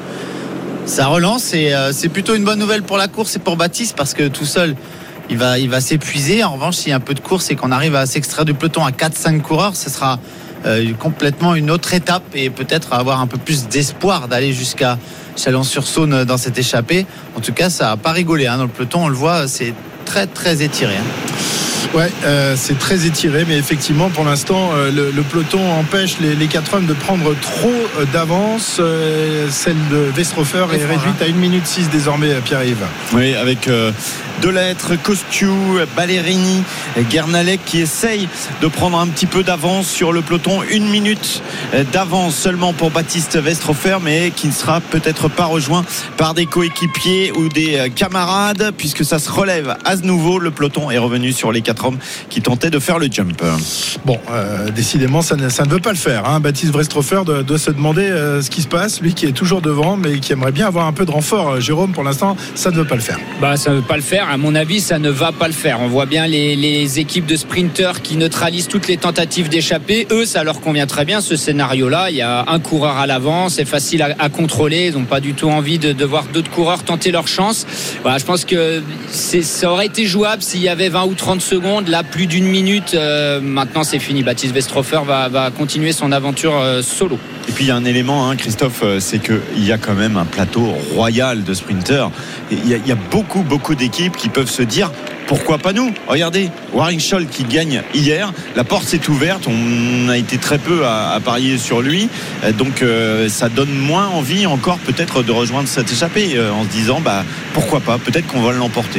Ça relance et c'est plutôt une bonne nouvelle pour la course et pour Baptiste parce que tout seul il va s'épuiser. En revanche, s'il y a un peu de course et qu'on arrive à s'extraire du peloton à 4-5 coureurs, ce sera complètement une autre étape et peut-être avoir un peu plus d'espoir d'aller jusqu'à Chalon-sur-Saône dans cette échappée. En tout cas, ça n'a pas rigolé dans le peloton, on le voit, c'est très très étiré. Ouais, c'est très étiré, mais effectivement, pour l'instant, le peloton empêche les 4 hommes de prendre trop d'avance. Celle de Westrhofer est réduite à 1 minute 6 désormais, Pierre-Yves. Oui, avec Delettre, Kostju, Ballerini, Guernalec qui essaye de prendre un petit peu d'avance sur le peloton. 1 minute d'avance seulement pour Baptiste Westrhofer, mais qui ne sera peut-être pas rejoint par des coéquipiers ou des camarades, puisque ça se relève à nouveau. Le peloton est revenu sur les 4 hommes qui tentaient de faire le jump. Bon, décidément, ça ne veut pas le faire. Baptiste Westrhofer doit se demander ce qui se passe. Lui qui est toujours devant, mais qui aimerait bien avoir un peu de renfort. Jérôme, pour l'instant, ça ne veut pas le faire. Ça ne veut pas le faire. À mon avis, ça ne va pas le faire. On voit bien les équipes de sprinteurs qui neutralisent toutes les tentatives d'échapper. Eux, ça leur convient très bien, ce scénario-là. Il y a un coureur à l'avant, c'est facile à contrôler. Ils n'ont pas du tout envie de voir d'autres coureurs tenter leur chance. Voilà, je pense que ça aurait été jouable s'il y avait 20 ou 30 secondes. Là, plus d'1 minute. Maintenant, c'est fini. Baptiste Westrhofer va continuer son aventure solo. Et puis il y a un élément, Christophe, c'est qu'il y a quand même un plateau royal de sprinteurs. Il y a beaucoup d'équipes qui peuvent se dire pourquoi pas nous. Regardez, Waring Scholl qui gagne hier, la porte s'est ouverte, on a été très peu à parier sur lui, donc ça donne moins envie encore peut-être de rejoindre cette échappée en se disant pourquoi pas, peut-être qu'on va l'emporter.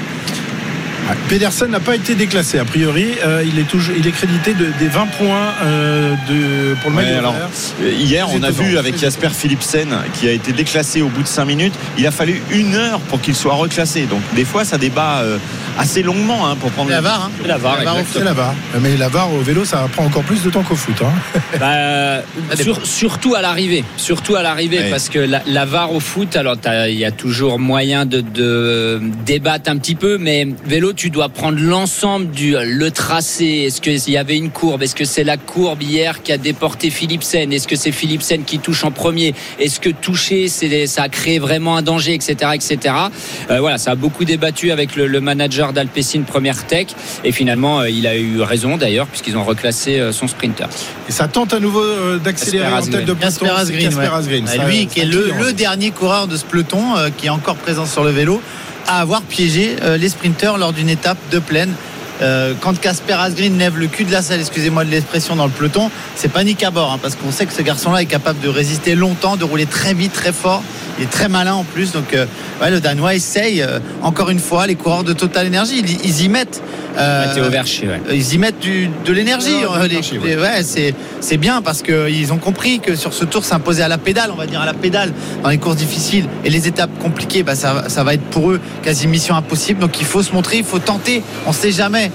Pedersen n'a pas été déclassé a priori, il est crédité des 20 points pour le maillot vert. Hier on a vu avec Jasper Philipsen qui a été déclassé au bout de 5 minutes, il a fallu 1 heure pour qu'il soit reclassé, donc des fois ça débat assez longuement pour prendre la VAR. C'est la VAR, mais la VAR au vélo ça prend encore plus de temps qu'au foot. Surtout à l'arrivée, ouais. Parce que la VAR au foot, alors il y a toujours moyen de débattre un petit peu, mais vélo tu dois prendre l'ensemble le tracé. Est-ce qu'il y avait une courbe? Est-ce que c'est la courbe hier qui a déporté Philipsen? Est-ce que c'est Philipsen qui touche en premier? Est-ce que toucher ça a créé vraiment un danger, etc. Voilà, ça a beaucoup débattu avec le manager d'Alpecin Première Tech et finalement il a eu raison d'ailleurs puisqu'ils ont reclassé son sprinter. Et ça tente à nouveau d'accélérer en tête de peloton. Casper Asgreen, lui qui est le dernier coureur de ce peloton qui est encore présent sur le vélo à avoir piégé les sprinteurs lors d'une étape de plaine. Quand Casper Asgreen lève le cul de la selle, excusez-moi de l'expression, dans le peloton, c'est panique à bord, parce qu'on sait que ce garçon-là est capable de résister longtemps, de rouler très vite, très fort. Il est très malin en plus. Donc, le Danois essaye encore une fois. Les coureurs de Total Energy, ils y mettent. Matteo Verchi, ils y mettent de l'énergie. C'est bien parce qu'ils ont compris que sur ce tour, s'imposer à la pédale, on va dire à la pédale dans les courses difficiles et les étapes compliquées, ça va être pour eux quasi mission impossible. Donc il faut se montrer, il faut tenter. On ne sait jamais.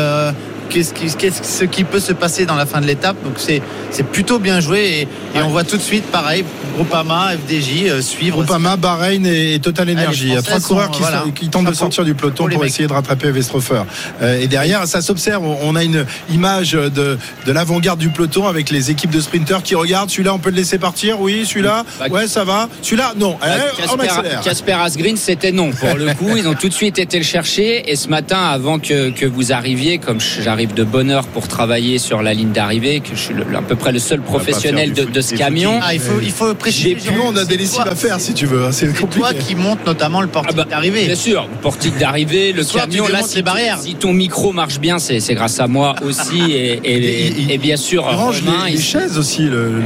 Ce qui peut se passer dans la fin de l'étape. Donc c'est plutôt bien joué et on voit tout de suite pareil Groupama, FDJ suivre Groupama, Bahreïn et Total Energy. Il y a 3 coureurs qui tentent de sortir du peloton pour essayer de rattraper Westrhofer. Et derrière, ça s'observe. On a une image de l'avant-garde du peloton avec les équipes de sprinteurs qui regardent. Celui-là, on peut le laisser partir. Oui, celui-là, ouais, ça va. Celui-là, non. On accélère. Casper Asgreen, c'était non. Pour le coup, ils ont tout de suite été le chercher. Et ce matin, avant que vous arriviez, comme j'arrive de bonne heure pour travailler sur la ligne d'arrivée, que je suis à peu près le seul professionnel de ce camion. Il faut préciser. Nous, on a des lessives à faire si tu veux. C'est toi qui monte notamment le portique d'arrivée. Bien sûr, le portique d'arrivée, le camion. Là, les barrières. Si ton micro marche bien, c'est grâce à moi aussi et bien sûr. Il range les chaises aussi.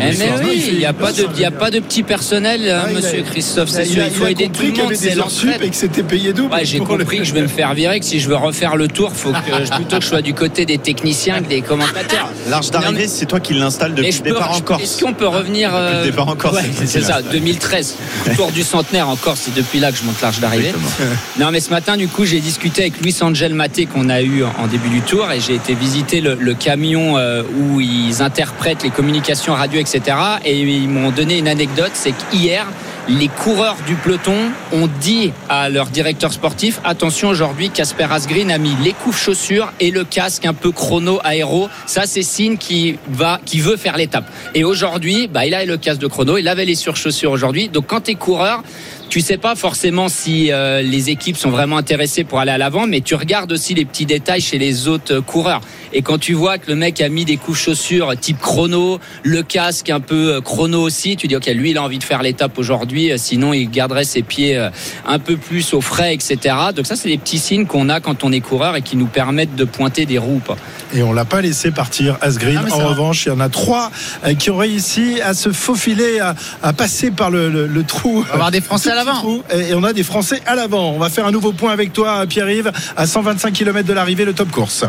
Il n'y a pas de petit personnel, monsieur Christophe. C'est sûr, il faut aider tout le monde. C'est l'entraide et que c'était payé double. J'ai compris que je vais me faire virer, que si je veux refaire le tour, faut plutôt que je sois du côté des techniciens que des commentateurs. L'arche d'arrivée, c'est toi qui l'installes depuis le départ en Corse. Est-ce qu'on peut revenir depuis le départ en Corse? C'est ça, 2013, tour du centenaire en Corse, c'est depuis là que je monte l'arche d'arrivée. Non, mais ce matin, du coup, j'ai discuté avec Luis Angel Maté qu'on a eu en début du tour et j'ai été visiter le camion où ils interprètent les communications radio, etc. Et ils m'ont donné une anecdote, c'est qu'hier, les coureurs du peloton ont dit à leur directeur sportif: attention, aujourd'hui Casper Asgreen a mis les couches-chaussures et le casque un peu chrono aéro. Ça, c'est signe qui veut faire l'étape. Et aujourd'hui, il avait le casque de chrono, il avait les surchaussures aujourd'hui. Donc quand t'es coureur, tu sais pas forcément si les équipes sont vraiment intéressées pour aller à l'avant, mais tu regardes aussi les petits détails chez les autres coureurs. Et quand tu vois que le mec a mis des couches-chaussures type chrono, le casque un peu chrono aussi, tu dis ok, lui il a envie de faire l'étape aujourd'hui, sinon il garderait ses pieds un peu plus au frais, etc. Donc ça, c'est des petits signes qu'on a quand on est coureur et qui nous permettent de pointer des roues. Et on l'a pas laissé partir Asgreen. En revanche, il y en a 3 qui ont réussi à se faufiler, à passer par le trou. On va avoir des Français à l'avant. Et on a des Français à l'avant. On va faire un nouveau point avec toi, Pierre-Yves, à 125 km de l'arrivée, le top course.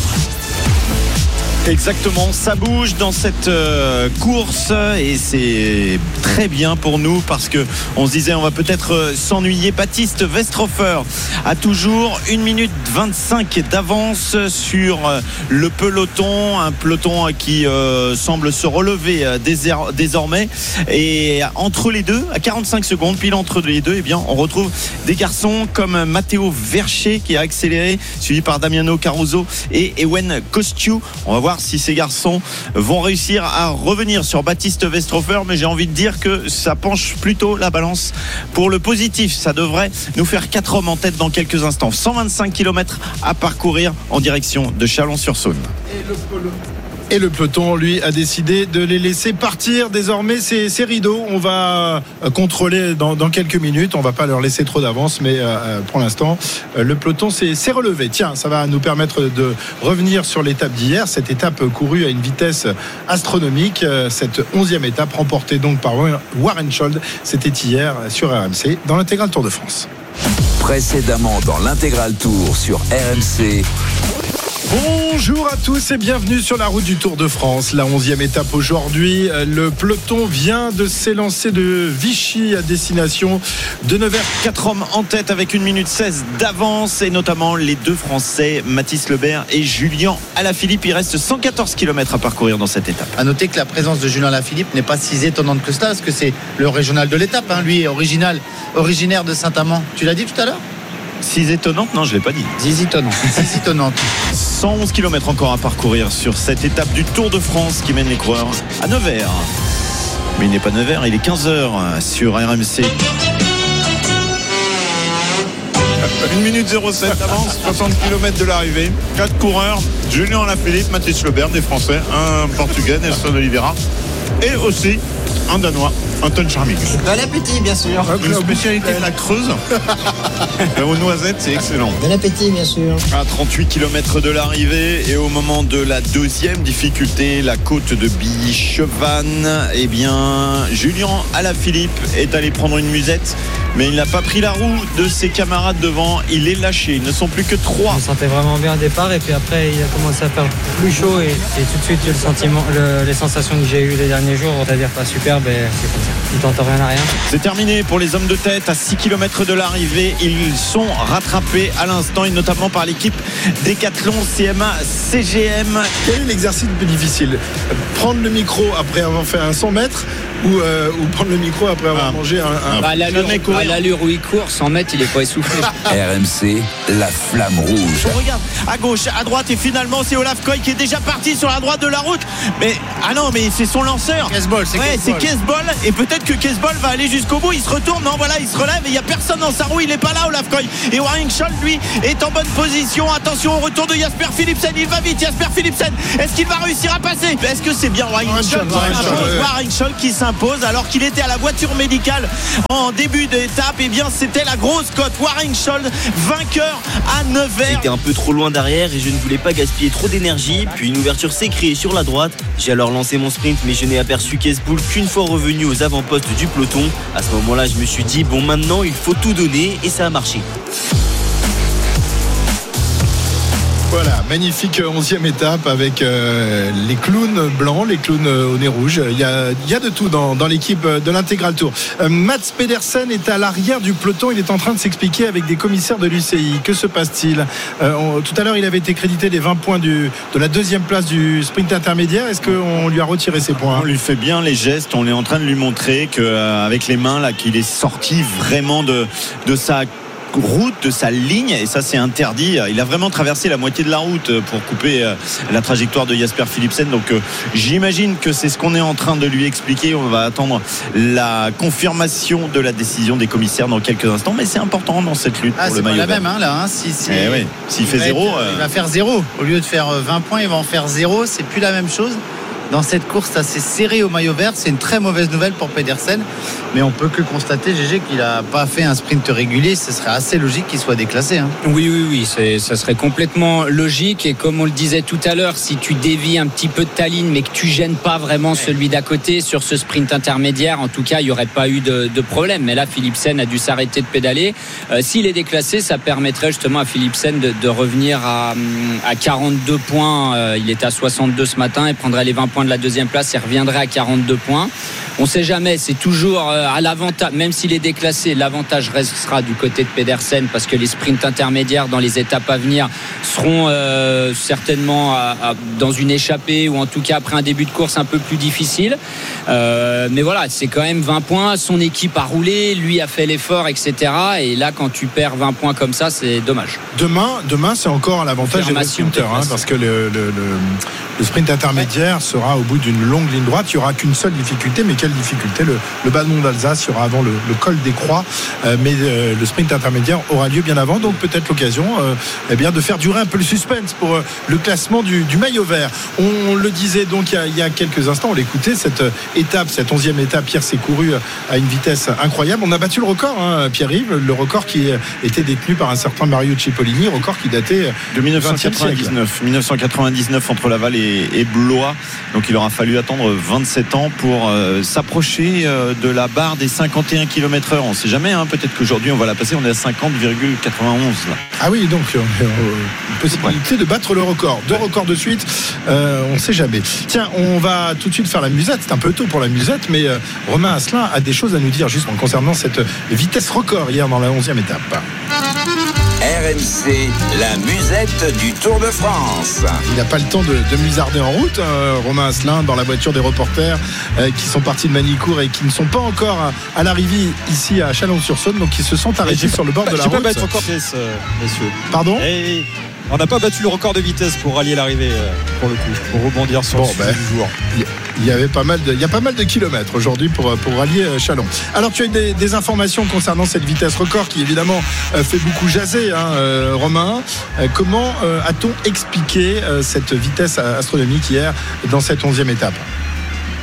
Exactement, ça bouge dans cette course et c'est très bien pour nous parce que on se disait on va peut-être s'ennuyer. Baptiste Westrhofer a toujours 1 minute 25 d'avance sur le peloton, un peloton qui semble se relever désormais, et entre les deux, à 45 secondes pile entre les deux, on retrouve des garçons comme Matteo Verchi qui a accéléré, suivi par Damiano Caruso et Ewen Kosciu. On va voir si ces garçons vont réussir à revenir sur Baptiste Westrhofer, mais j'ai envie de dire que ça penche plutôt la balance pour le positif. Ça devrait nous faire 4 hommes en tête dans quelques instants. 125 km à parcourir en direction de Chalon-sur-Saône. Et le peloton, lui, a décidé de les laisser partir. Désormais, c'est rideau. On va contrôler dans quelques minutes. On va pas leur laisser trop d'avance, mais pour l'instant, le peloton s'est relevé. Tiens, ça va nous permettre de revenir sur l'étape d'hier. Cette étape courue à une vitesse astronomique. Cette 11e étape remportée donc par Warren Scholz. C'était hier sur RMC dans l'intégral Tour de France. Précédemment dans l'intégral Tour sur RMC. Bonjour à tous et bienvenue sur la route du Tour de France. La 11e étape aujourd'hui. Le peloton vient de s'élancer de Vichy à destination de Nevers. 4 hommes en tête avec 1 minute 16 d'avance et notamment les 2 Français, Mathis Lebert et Julien Alaphilippe. Il reste 114 km à parcourir dans cette étape. À noter que la présence de Julien Alaphilippe n'est pas si étonnante que ça, parce que c'est le régional de l'étape. Lui est originaire de Saint-Amand. Tu l'as dit tout à l'heure? Si étonnante, non, je ne l'ai pas dit. Zizitonnante. 111 km encore à parcourir sur cette étape du Tour de France qui mène les coureurs à Nevers. Mais il n'est pas Nevers, il est 15h sur RMC. 1 minute 07 d'avance, 60 km de l'arrivée. 4 coureurs, Julien Alaphilippe, Mathis Lebert, des Français, un Portugais, Nelson Oliveira. Et aussi un Danois, Anton Charming. Bon appétit, bien sûr. Une spécialité de la Creuse. Aux noisettes, c'est excellent. Bon appétit, bien sûr. À 38 km de l'arrivée et au moment de la deuxième difficulté, la côte de Bichevannes, eh bien, Julien Alaphilippe est allé prendre une musette, mais il n'a pas pris la roue de ses camarades devant. Il est lâché. Ils ne sont plus que 3. On sentait vraiment bien au départ et puis après il a commencé à faire plus chaud et tout de suite le sentiment, les sensations que j'ai eues les derniers jours, c'est-à-dire pas superbe, et c'est comme ça. Il tente rien à rien. C'est terminé pour les hommes de tête à 6 km de l'arrivée. Ils sont rattrapés à l'instant et notamment par l'équipe Décathlon CMA CGM. Quel est l'exercice le plus difficile ? Prendre le micro après avoir fait un 100 mètres ou prendre le micro après avoir mangé un à l'allure où il court, 100 mètres, il est pas essoufflé. RMC, la flamme rouge. On regarde à gauche, à droite et finalement c'est Olaf Koy qui est déjà parti sur la droite de la route. Mais mais c'est son lanceur. C'est Kesbol et peut-être que Kesbol va aller jusqu'au bout. Il se retourne, il se relève et il n'y a personne dans sa roue. Il n'est pas là, Olaf Koy. Et Waring Scholl, lui, est en bonne position. Attention au retour de Jasper Philipsen. Il va vite, Jasper Philipsen. Est-ce qu'il va réussir à passer ? Est-ce que c'est bien Waring Scholl Waring Scholl qui s'impose alors qu'il était à la voiture médicale en début d'étape. Eh bien, c'était la grosse cote. Waring Scholl, vainqueur à Nevers. J'étais un peu trop loin derrière et je ne voulais pas gaspiller trop d'énergie. Puis une ouverture s'est créée sur la droite. J'ai alors lancé mon sprint, mais je n'ai aperçu Kesboul qu'une fois revenu aux avant-postes du peloton. À ce moment-là, je me suis dit, bon, maintenant, il faut tout donner et ça a marché. Voilà, magnifique 11e étape avec les clowns blancs, les clowns au nez rouge. Il y a de tout dans l'équipe de l'Intégral Tour. Mats Pedersen est à l'arrière du peloton. Il est en train de s'expliquer avec des commissaires de l'UCI. Que se passe-t-il ? Tout à l'heure, il avait été crédité des 20 points de la deuxième place du sprint intermédiaire. Est-ce qu'on lui a retiré ses points ? On lui fait bien les gestes. On est en train de lui montrer qu'avec les mains, là, qu'il est sorti vraiment de sa route, de sa ligne, et ça c'est interdit. Il a vraiment traversé la moitié de la route pour couper la trajectoire de Jasper Philipsen. Donc j'imagine que c'est ce qu'on est en train de lui expliquer. On va attendre la confirmation de la décision des commissaires dans quelques instants, mais c'est important dans cette lutte pour le maillot vert. C'est pas la même là. S'il fait 0, il va faire 0. Au lieu de faire 20 points, il va en faire 0. C'est plus la même chose. Dans cette course assez serrée au maillot vert, c'est une très mauvaise nouvelle pour Pedersen, mais on peut que constater, GG, qu'il n'a pas fait un sprint régulier. Ce serait assez logique qu'il soit déclassé. Oui, ça serait complètement logique, et comme on le disait tout à l'heure, si tu dévies un petit peu de ta ligne mais que tu gênes pas vraiment celui d'à côté sur ce sprint intermédiaire, en tout cas il n'y aurait pas eu de problème. Mais là, Philipsen a dû s'arrêter de pédaler. S'il est déclassé, ça permettrait justement à Philipsen de revenir à 42 points. Il était à 62 ce matin et prendrait les 20 points de la deuxième place et reviendrait à 42 points. On ne sait jamais, c'est toujours à l'avantage, même s'il est déclassé, l'avantage restera du côté de Pedersen, parce que les sprints intermédiaires dans les étapes à venir seront certainement dans une échappée, ou en tout cas après un début de course un peu plus difficile. Mais voilà, c'est quand même 20 points, son équipe a roulé, lui a fait l'effort, etc. Et là, quand tu perds 20 points comme ça, c'est dommage. Demain c'est encore à l'avantage des sprinteurs, parce que le sprint intermédiaire sera au bout d'une longue ligne droite. Il n'y aura qu'une seule difficulté, mais quelle difficulté ? Le ballon d'Alsace sera avant le col des Croix, mais le sprint intermédiaire aura lieu bien avant, donc peut-être l'occasion de faire durer un peu le suspense pour le classement du maillot vert. On le disait donc il y a quelques instants, on l'écoutait, cette 11e étape, Pierre s'est couru à une vitesse incroyable. On a battu le record, Pierre-Yves, le record qui était détenu par un certain Mario Cipollini, record qui datait de 1999 entre Laval et Blois. Donc il aura fallu attendre 27 ans pour s'approcher de la barre des 51 km/h. On ne sait jamais, peut-être qu'aujourd'hui on va la passer. On est à 50,91 là. Ah oui, donc une possibilité de battre le record. 2 records de suite, on ne sait jamais. Tiens, on va tout de suite faire la musette. C'est un peu tôt pour la musette, mais Romain Asselin a des choses à nous dire justement concernant cette vitesse record hier dans la 11e étape. RMC, la musette du Tour de France. Il n'a pas le temps de musarder en route, Romain Asselin, dans la voiture des reporters qui sont partis de Magny-Cours et qui ne sont pas encore à l'arrivée ici à Chalon-sur-Saône, donc ils se sont arrêtés sur le bord de la route. Pas battre encore vitesse, messieurs. Pardon ? On n'a pas battu le record de vitesse pour rallier l'arrivée, pour le coup, pour rebondir sur le sujet du jour. Il y a pas mal de kilomètres aujourd'hui pour rallier Chalon. Alors tu as eu des informations concernant cette vitesse record qui évidemment fait beaucoup jaser, Romain. Comment a-t-on expliqué cette vitesse astronomique hier dans cette 11e étape ?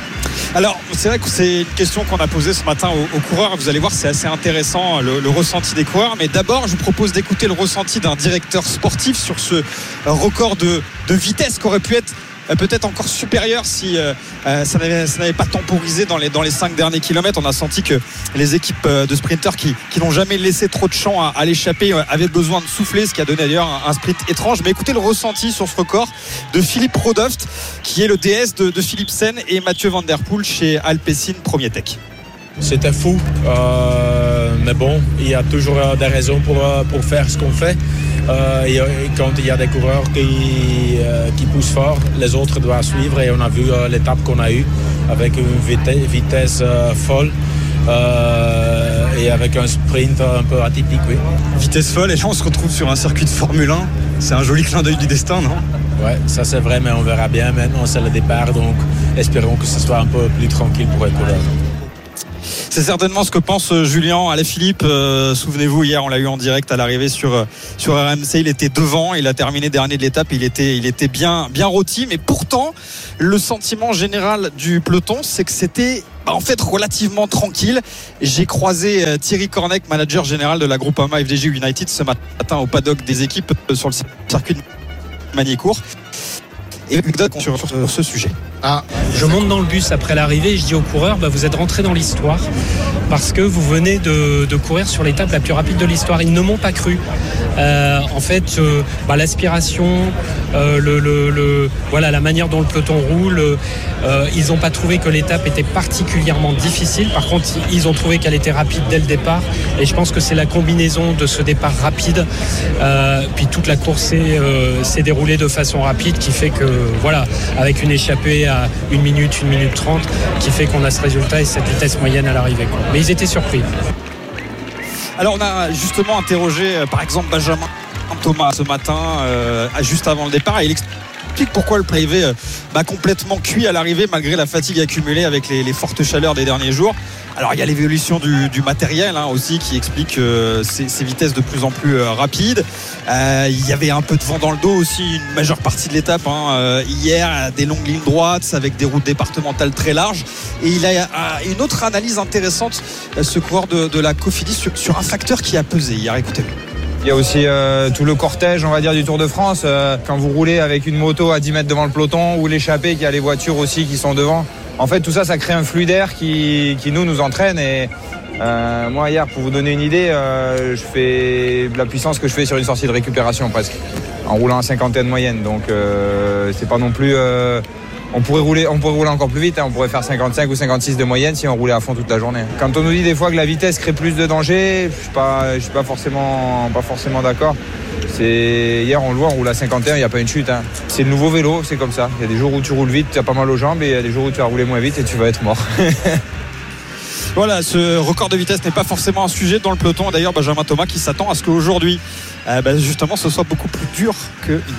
Alors, c'est vrai que c'est une question qu'on a posée ce matin aux coureurs. Vous allez voir, c'est assez intéressant le ressenti des coureurs. Mais d'abord, je vous propose d'écouter le ressenti d'un directeur sportif sur ce record de vitesse qui aurait pu être peut-être encore supérieur si ça n'avait pas temporisé dans les 5 derniers kilomètres. On a senti que les équipes de sprinters qui n'ont jamais laissé trop de champ à l'échappée avaient besoin de souffler, ce qui a donné d'ailleurs un sprint étrange. Mais écoutez le ressenti sur ce record de Philippe Rodoft, qui est le DS de Philipsen, et Mathieu Van Der Poel chez Alpecin Premier Tech. C'était fou, mais bon, il y a toujours des raisons pour faire ce qu'on fait. Et quand il y a des coureurs qui poussent fort, les autres doivent suivre, et on a vu l'étape qu'on a eue avec une vitesse folle et avec un sprint un peu atypique. Oui. Vitesse folle, et là on se retrouve sur un circuit de Formule 1. C'est un joli clin d'œil du destin, non? Ouais, ça c'est vrai, mais on verra bien. Maintenant c'est le départ, donc espérons que ce soit un peu plus tranquille pour les coureurs. C'est certainement ce que pense Julien Alaphilippe. Souvenez-vous, hier on l'a eu en direct à l'arrivée sur RMC. Il était devant, il a terminé dernier de l'étape. Il était bien rôti, mais pourtant le sentiment général du peloton, c'est que c'était en fait relativement tranquille. J'ai croisé Thierry Cornec, manager général de la Groupama FDJ United, ce matin au paddock des équipes sur le circuit de Magny-Cours, et sur ce sujet. Je monte dans le bus après l'arrivée et je dis aux coureurs, vous êtes rentrés dans l'histoire parce que vous venez de courir sur l'étape la plus rapide de l'histoire. Ils ne m'ont pas cru. En fait, l'aspiration, la manière dont le peloton roule, ils n'ont pas trouvé que l'étape était particulièrement difficile. Par contre, ils ont trouvé qu'elle était rapide dès le départ, et je pense que c'est la combinaison de ce départ rapide, puis toute la course s'est déroulée de façon rapide, qui fait que avec une échappée à 1 minute 30, qui fait qu'on a ce résultat et cette vitesse moyenne à l'arrivée. Mais ils étaient surpris. Alors on a justement interrogé par exemple Benjamin Thomas ce matin, juste avant le départ, et il explique pourquoi le privé complètement cuit à l'arrivée malgré la fatigue accumulée avec les fortes chaleurs des derniers jours. Alors il y a l'évolution du matériel aussi qui explique ces vitesses de plus en plus rapides. Il y avait un peu de vent dans le dos aussi une majeure partie de l'étape hier, des longues lignes droites avec des routes départementales très larges. Et il a une autre analyse intéressante, ce coureur de la Cofidis, sur un facteur qui a pesé hier. Écoutez-le. Il y a aussi tout le cortège, on va dire, du Tour de France. Quand vous roulez avec une moto à 10 mètres devant le peloton, ou l'échappée, qu'il y a les voitures aussi qui sont devant. En fait, tout ça, ça crée un flux d'air qui nous entraîne. Et moi, hier, pour vous donner une idée, je fais la puissance que je fais sur une sortie de récupération presque, en roulant à 50 moyenne. Donc, c'est pas non plus... On pourrait rouler encore plus vite, on pourrait faire 55 ou 56 de moyenne si on roulait à fond toute la journée. Quand on nous dit des fois que la vitesse crée plus de danger, je suis pas forcément d'accord. Hier on le voit, on roule à 51, il n'y a pas une chute. C'est le nouveau vélo, c'est comme ça. Il y a des jours où tu roules vite, tu as pas mal aux jambes, et il y a des jours où tu vas rouler moins vite et tu vas être mort. Voilà, ce record de vitesse n'est pas forcément un sujet dans le peloton. D'ailleurs, Benjamin Thomas qui s'attend à ce qu'aujourd'hui, justement, ce soit beaucoup plus dur que hier.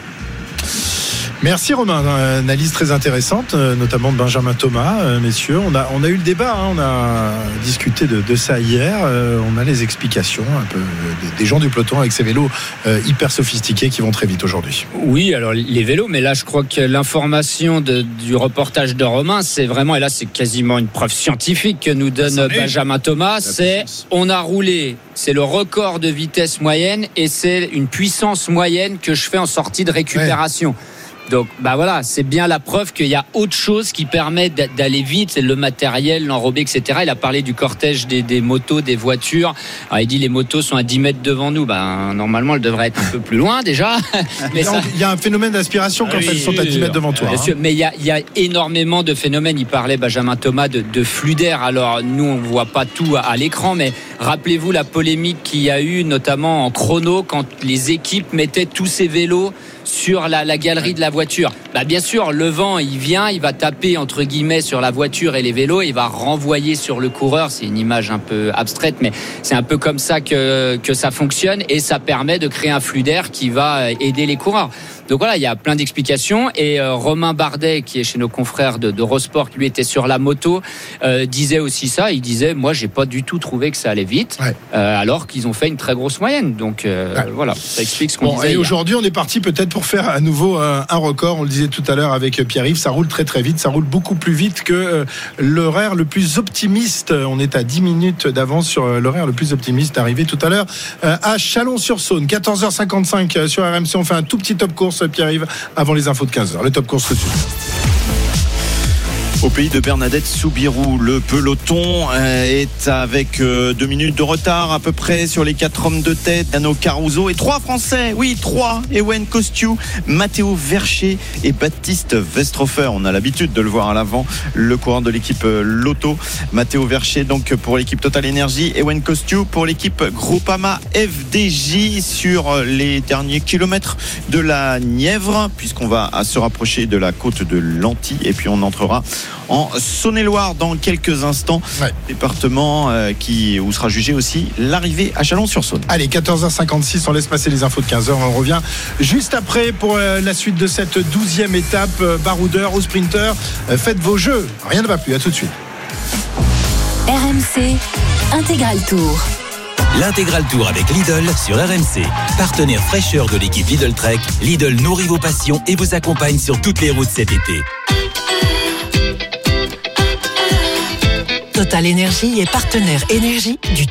Merci Romain, analyse très intéressante, notamment de Benjamin Thomas. Messieurs, on a eu le débat, on a discuté de ça hier. On a les explications un peu des gens du peloton avec ces vélos hyper sophistiqués qui vont très vite aujourd'hui. Oui, alors les vélos, mais là je crois que l'information du reportage de Romain, c'est vraiment, et là c'est quasiment une preuve scientifique que nous donne Benjamin Thomas, c'est on a roulé, c'est le record de vitesse moyenne et c'est une puissance moyenne que je fais en sortie de récupération. Ouais. Donc c'est bien la preuve qu'il y a autre chose qui permet d'aller vite, c'est le matériel, l'enrobé, etc. Il a parlé du cortège des motos, des voitures. Alors, il dit les motos sont à 10 mètres devant nous. Normalement, elles devraient être un peu plus loin déjà. Mais il y a un phénomène d'aspiration quand elles sont à 10 mètres devant toi. Bien sûr, mais il y a énormément de phénomènes. Il parlait, Benjamin Thomas, de flux d'air. Alors nous, on ne voit pas tout à l'écran, mais rappelez-vous la polémique qu'il y a eu, notamment en chrono, quand les équipes mettaient tous ces vélos sur la galerie de la voiture. Bien sûr, le vent, il vient, il va taper entre guillemets sur la voiture et les vélos, il va renvoyer sur le coureur. C'est une image un peu abstraite, mais c'est un peu comme ça que ça fonctionne, et ça permet de créer un flux d'air qui va aider les coureurs. Donc voilà, il y a plein d'explications. Et Romain Bardet, qui est chez nos confrères d'Eurosport, qui lui était sur la moto, disait aussi ça. Il disait, moi, j'ai pas du tout trouvé que ça allait vite, alors qu'ils ont fait une très grosse moyenne. Donc voilà, ça explique ce qu'on disait. Et aujourd'hui, on est parti peut-être pour faire à nouveau un record. On le disait tout à l'heure avec Pierre-Yves, ça roule très très vite. Ça roule beaucoup plus vite que l'horaire le plus optimiste. On est à 10 minutes d'avance sur l'horaire le plus optimiste arrivé tout à l'heure à Chalon-sur-Saône. 14h55 sur RMC. On fait un tout petit top course, Pierre-Yves, avant les infos de 15h. Le top course tout de suite. Au pays de Bernadette Soubirous, le peloton est avec 2 minutes de retard à peu près sur les 4 hommes de tête. Dano Caruso et 3 Français, oui 3, Ewen Kostiou, Matteo Vercher et Baptiste Westrofer. On a l'habitude de le voir à l'avant, le coureur de l'équipe Lotto. Matteo Vercher donc pour l'équipe Total Energy, Ewen Kostiou pour l'équipe Groupama FDJ sur les derniers kilomètres de la Nièvre, puisqu'on va se rapprocher de la côte de l'Antilles et puis on entrera en Saône-et-Loire dans quelques instants, département où sera jugée aussi l'arrivée à Chalon-sur-Saône. Allez, 14h56, on laisse passer les infos de 15h, on revient juste après pour la suite de cette 12e étape. Baroudeur au sprinter, faites vos jeux, rien ne va plus, à tout de suite. RMC Intégral Tour. L'Intégral Tour avec Lidl sur RMC. Partenaire fraîcheur de l'équipe Lidl Trek, Lidl nourrit vos passions et vous accompagne sur toutes les routes cet été. Total Energy est partenaire énergie du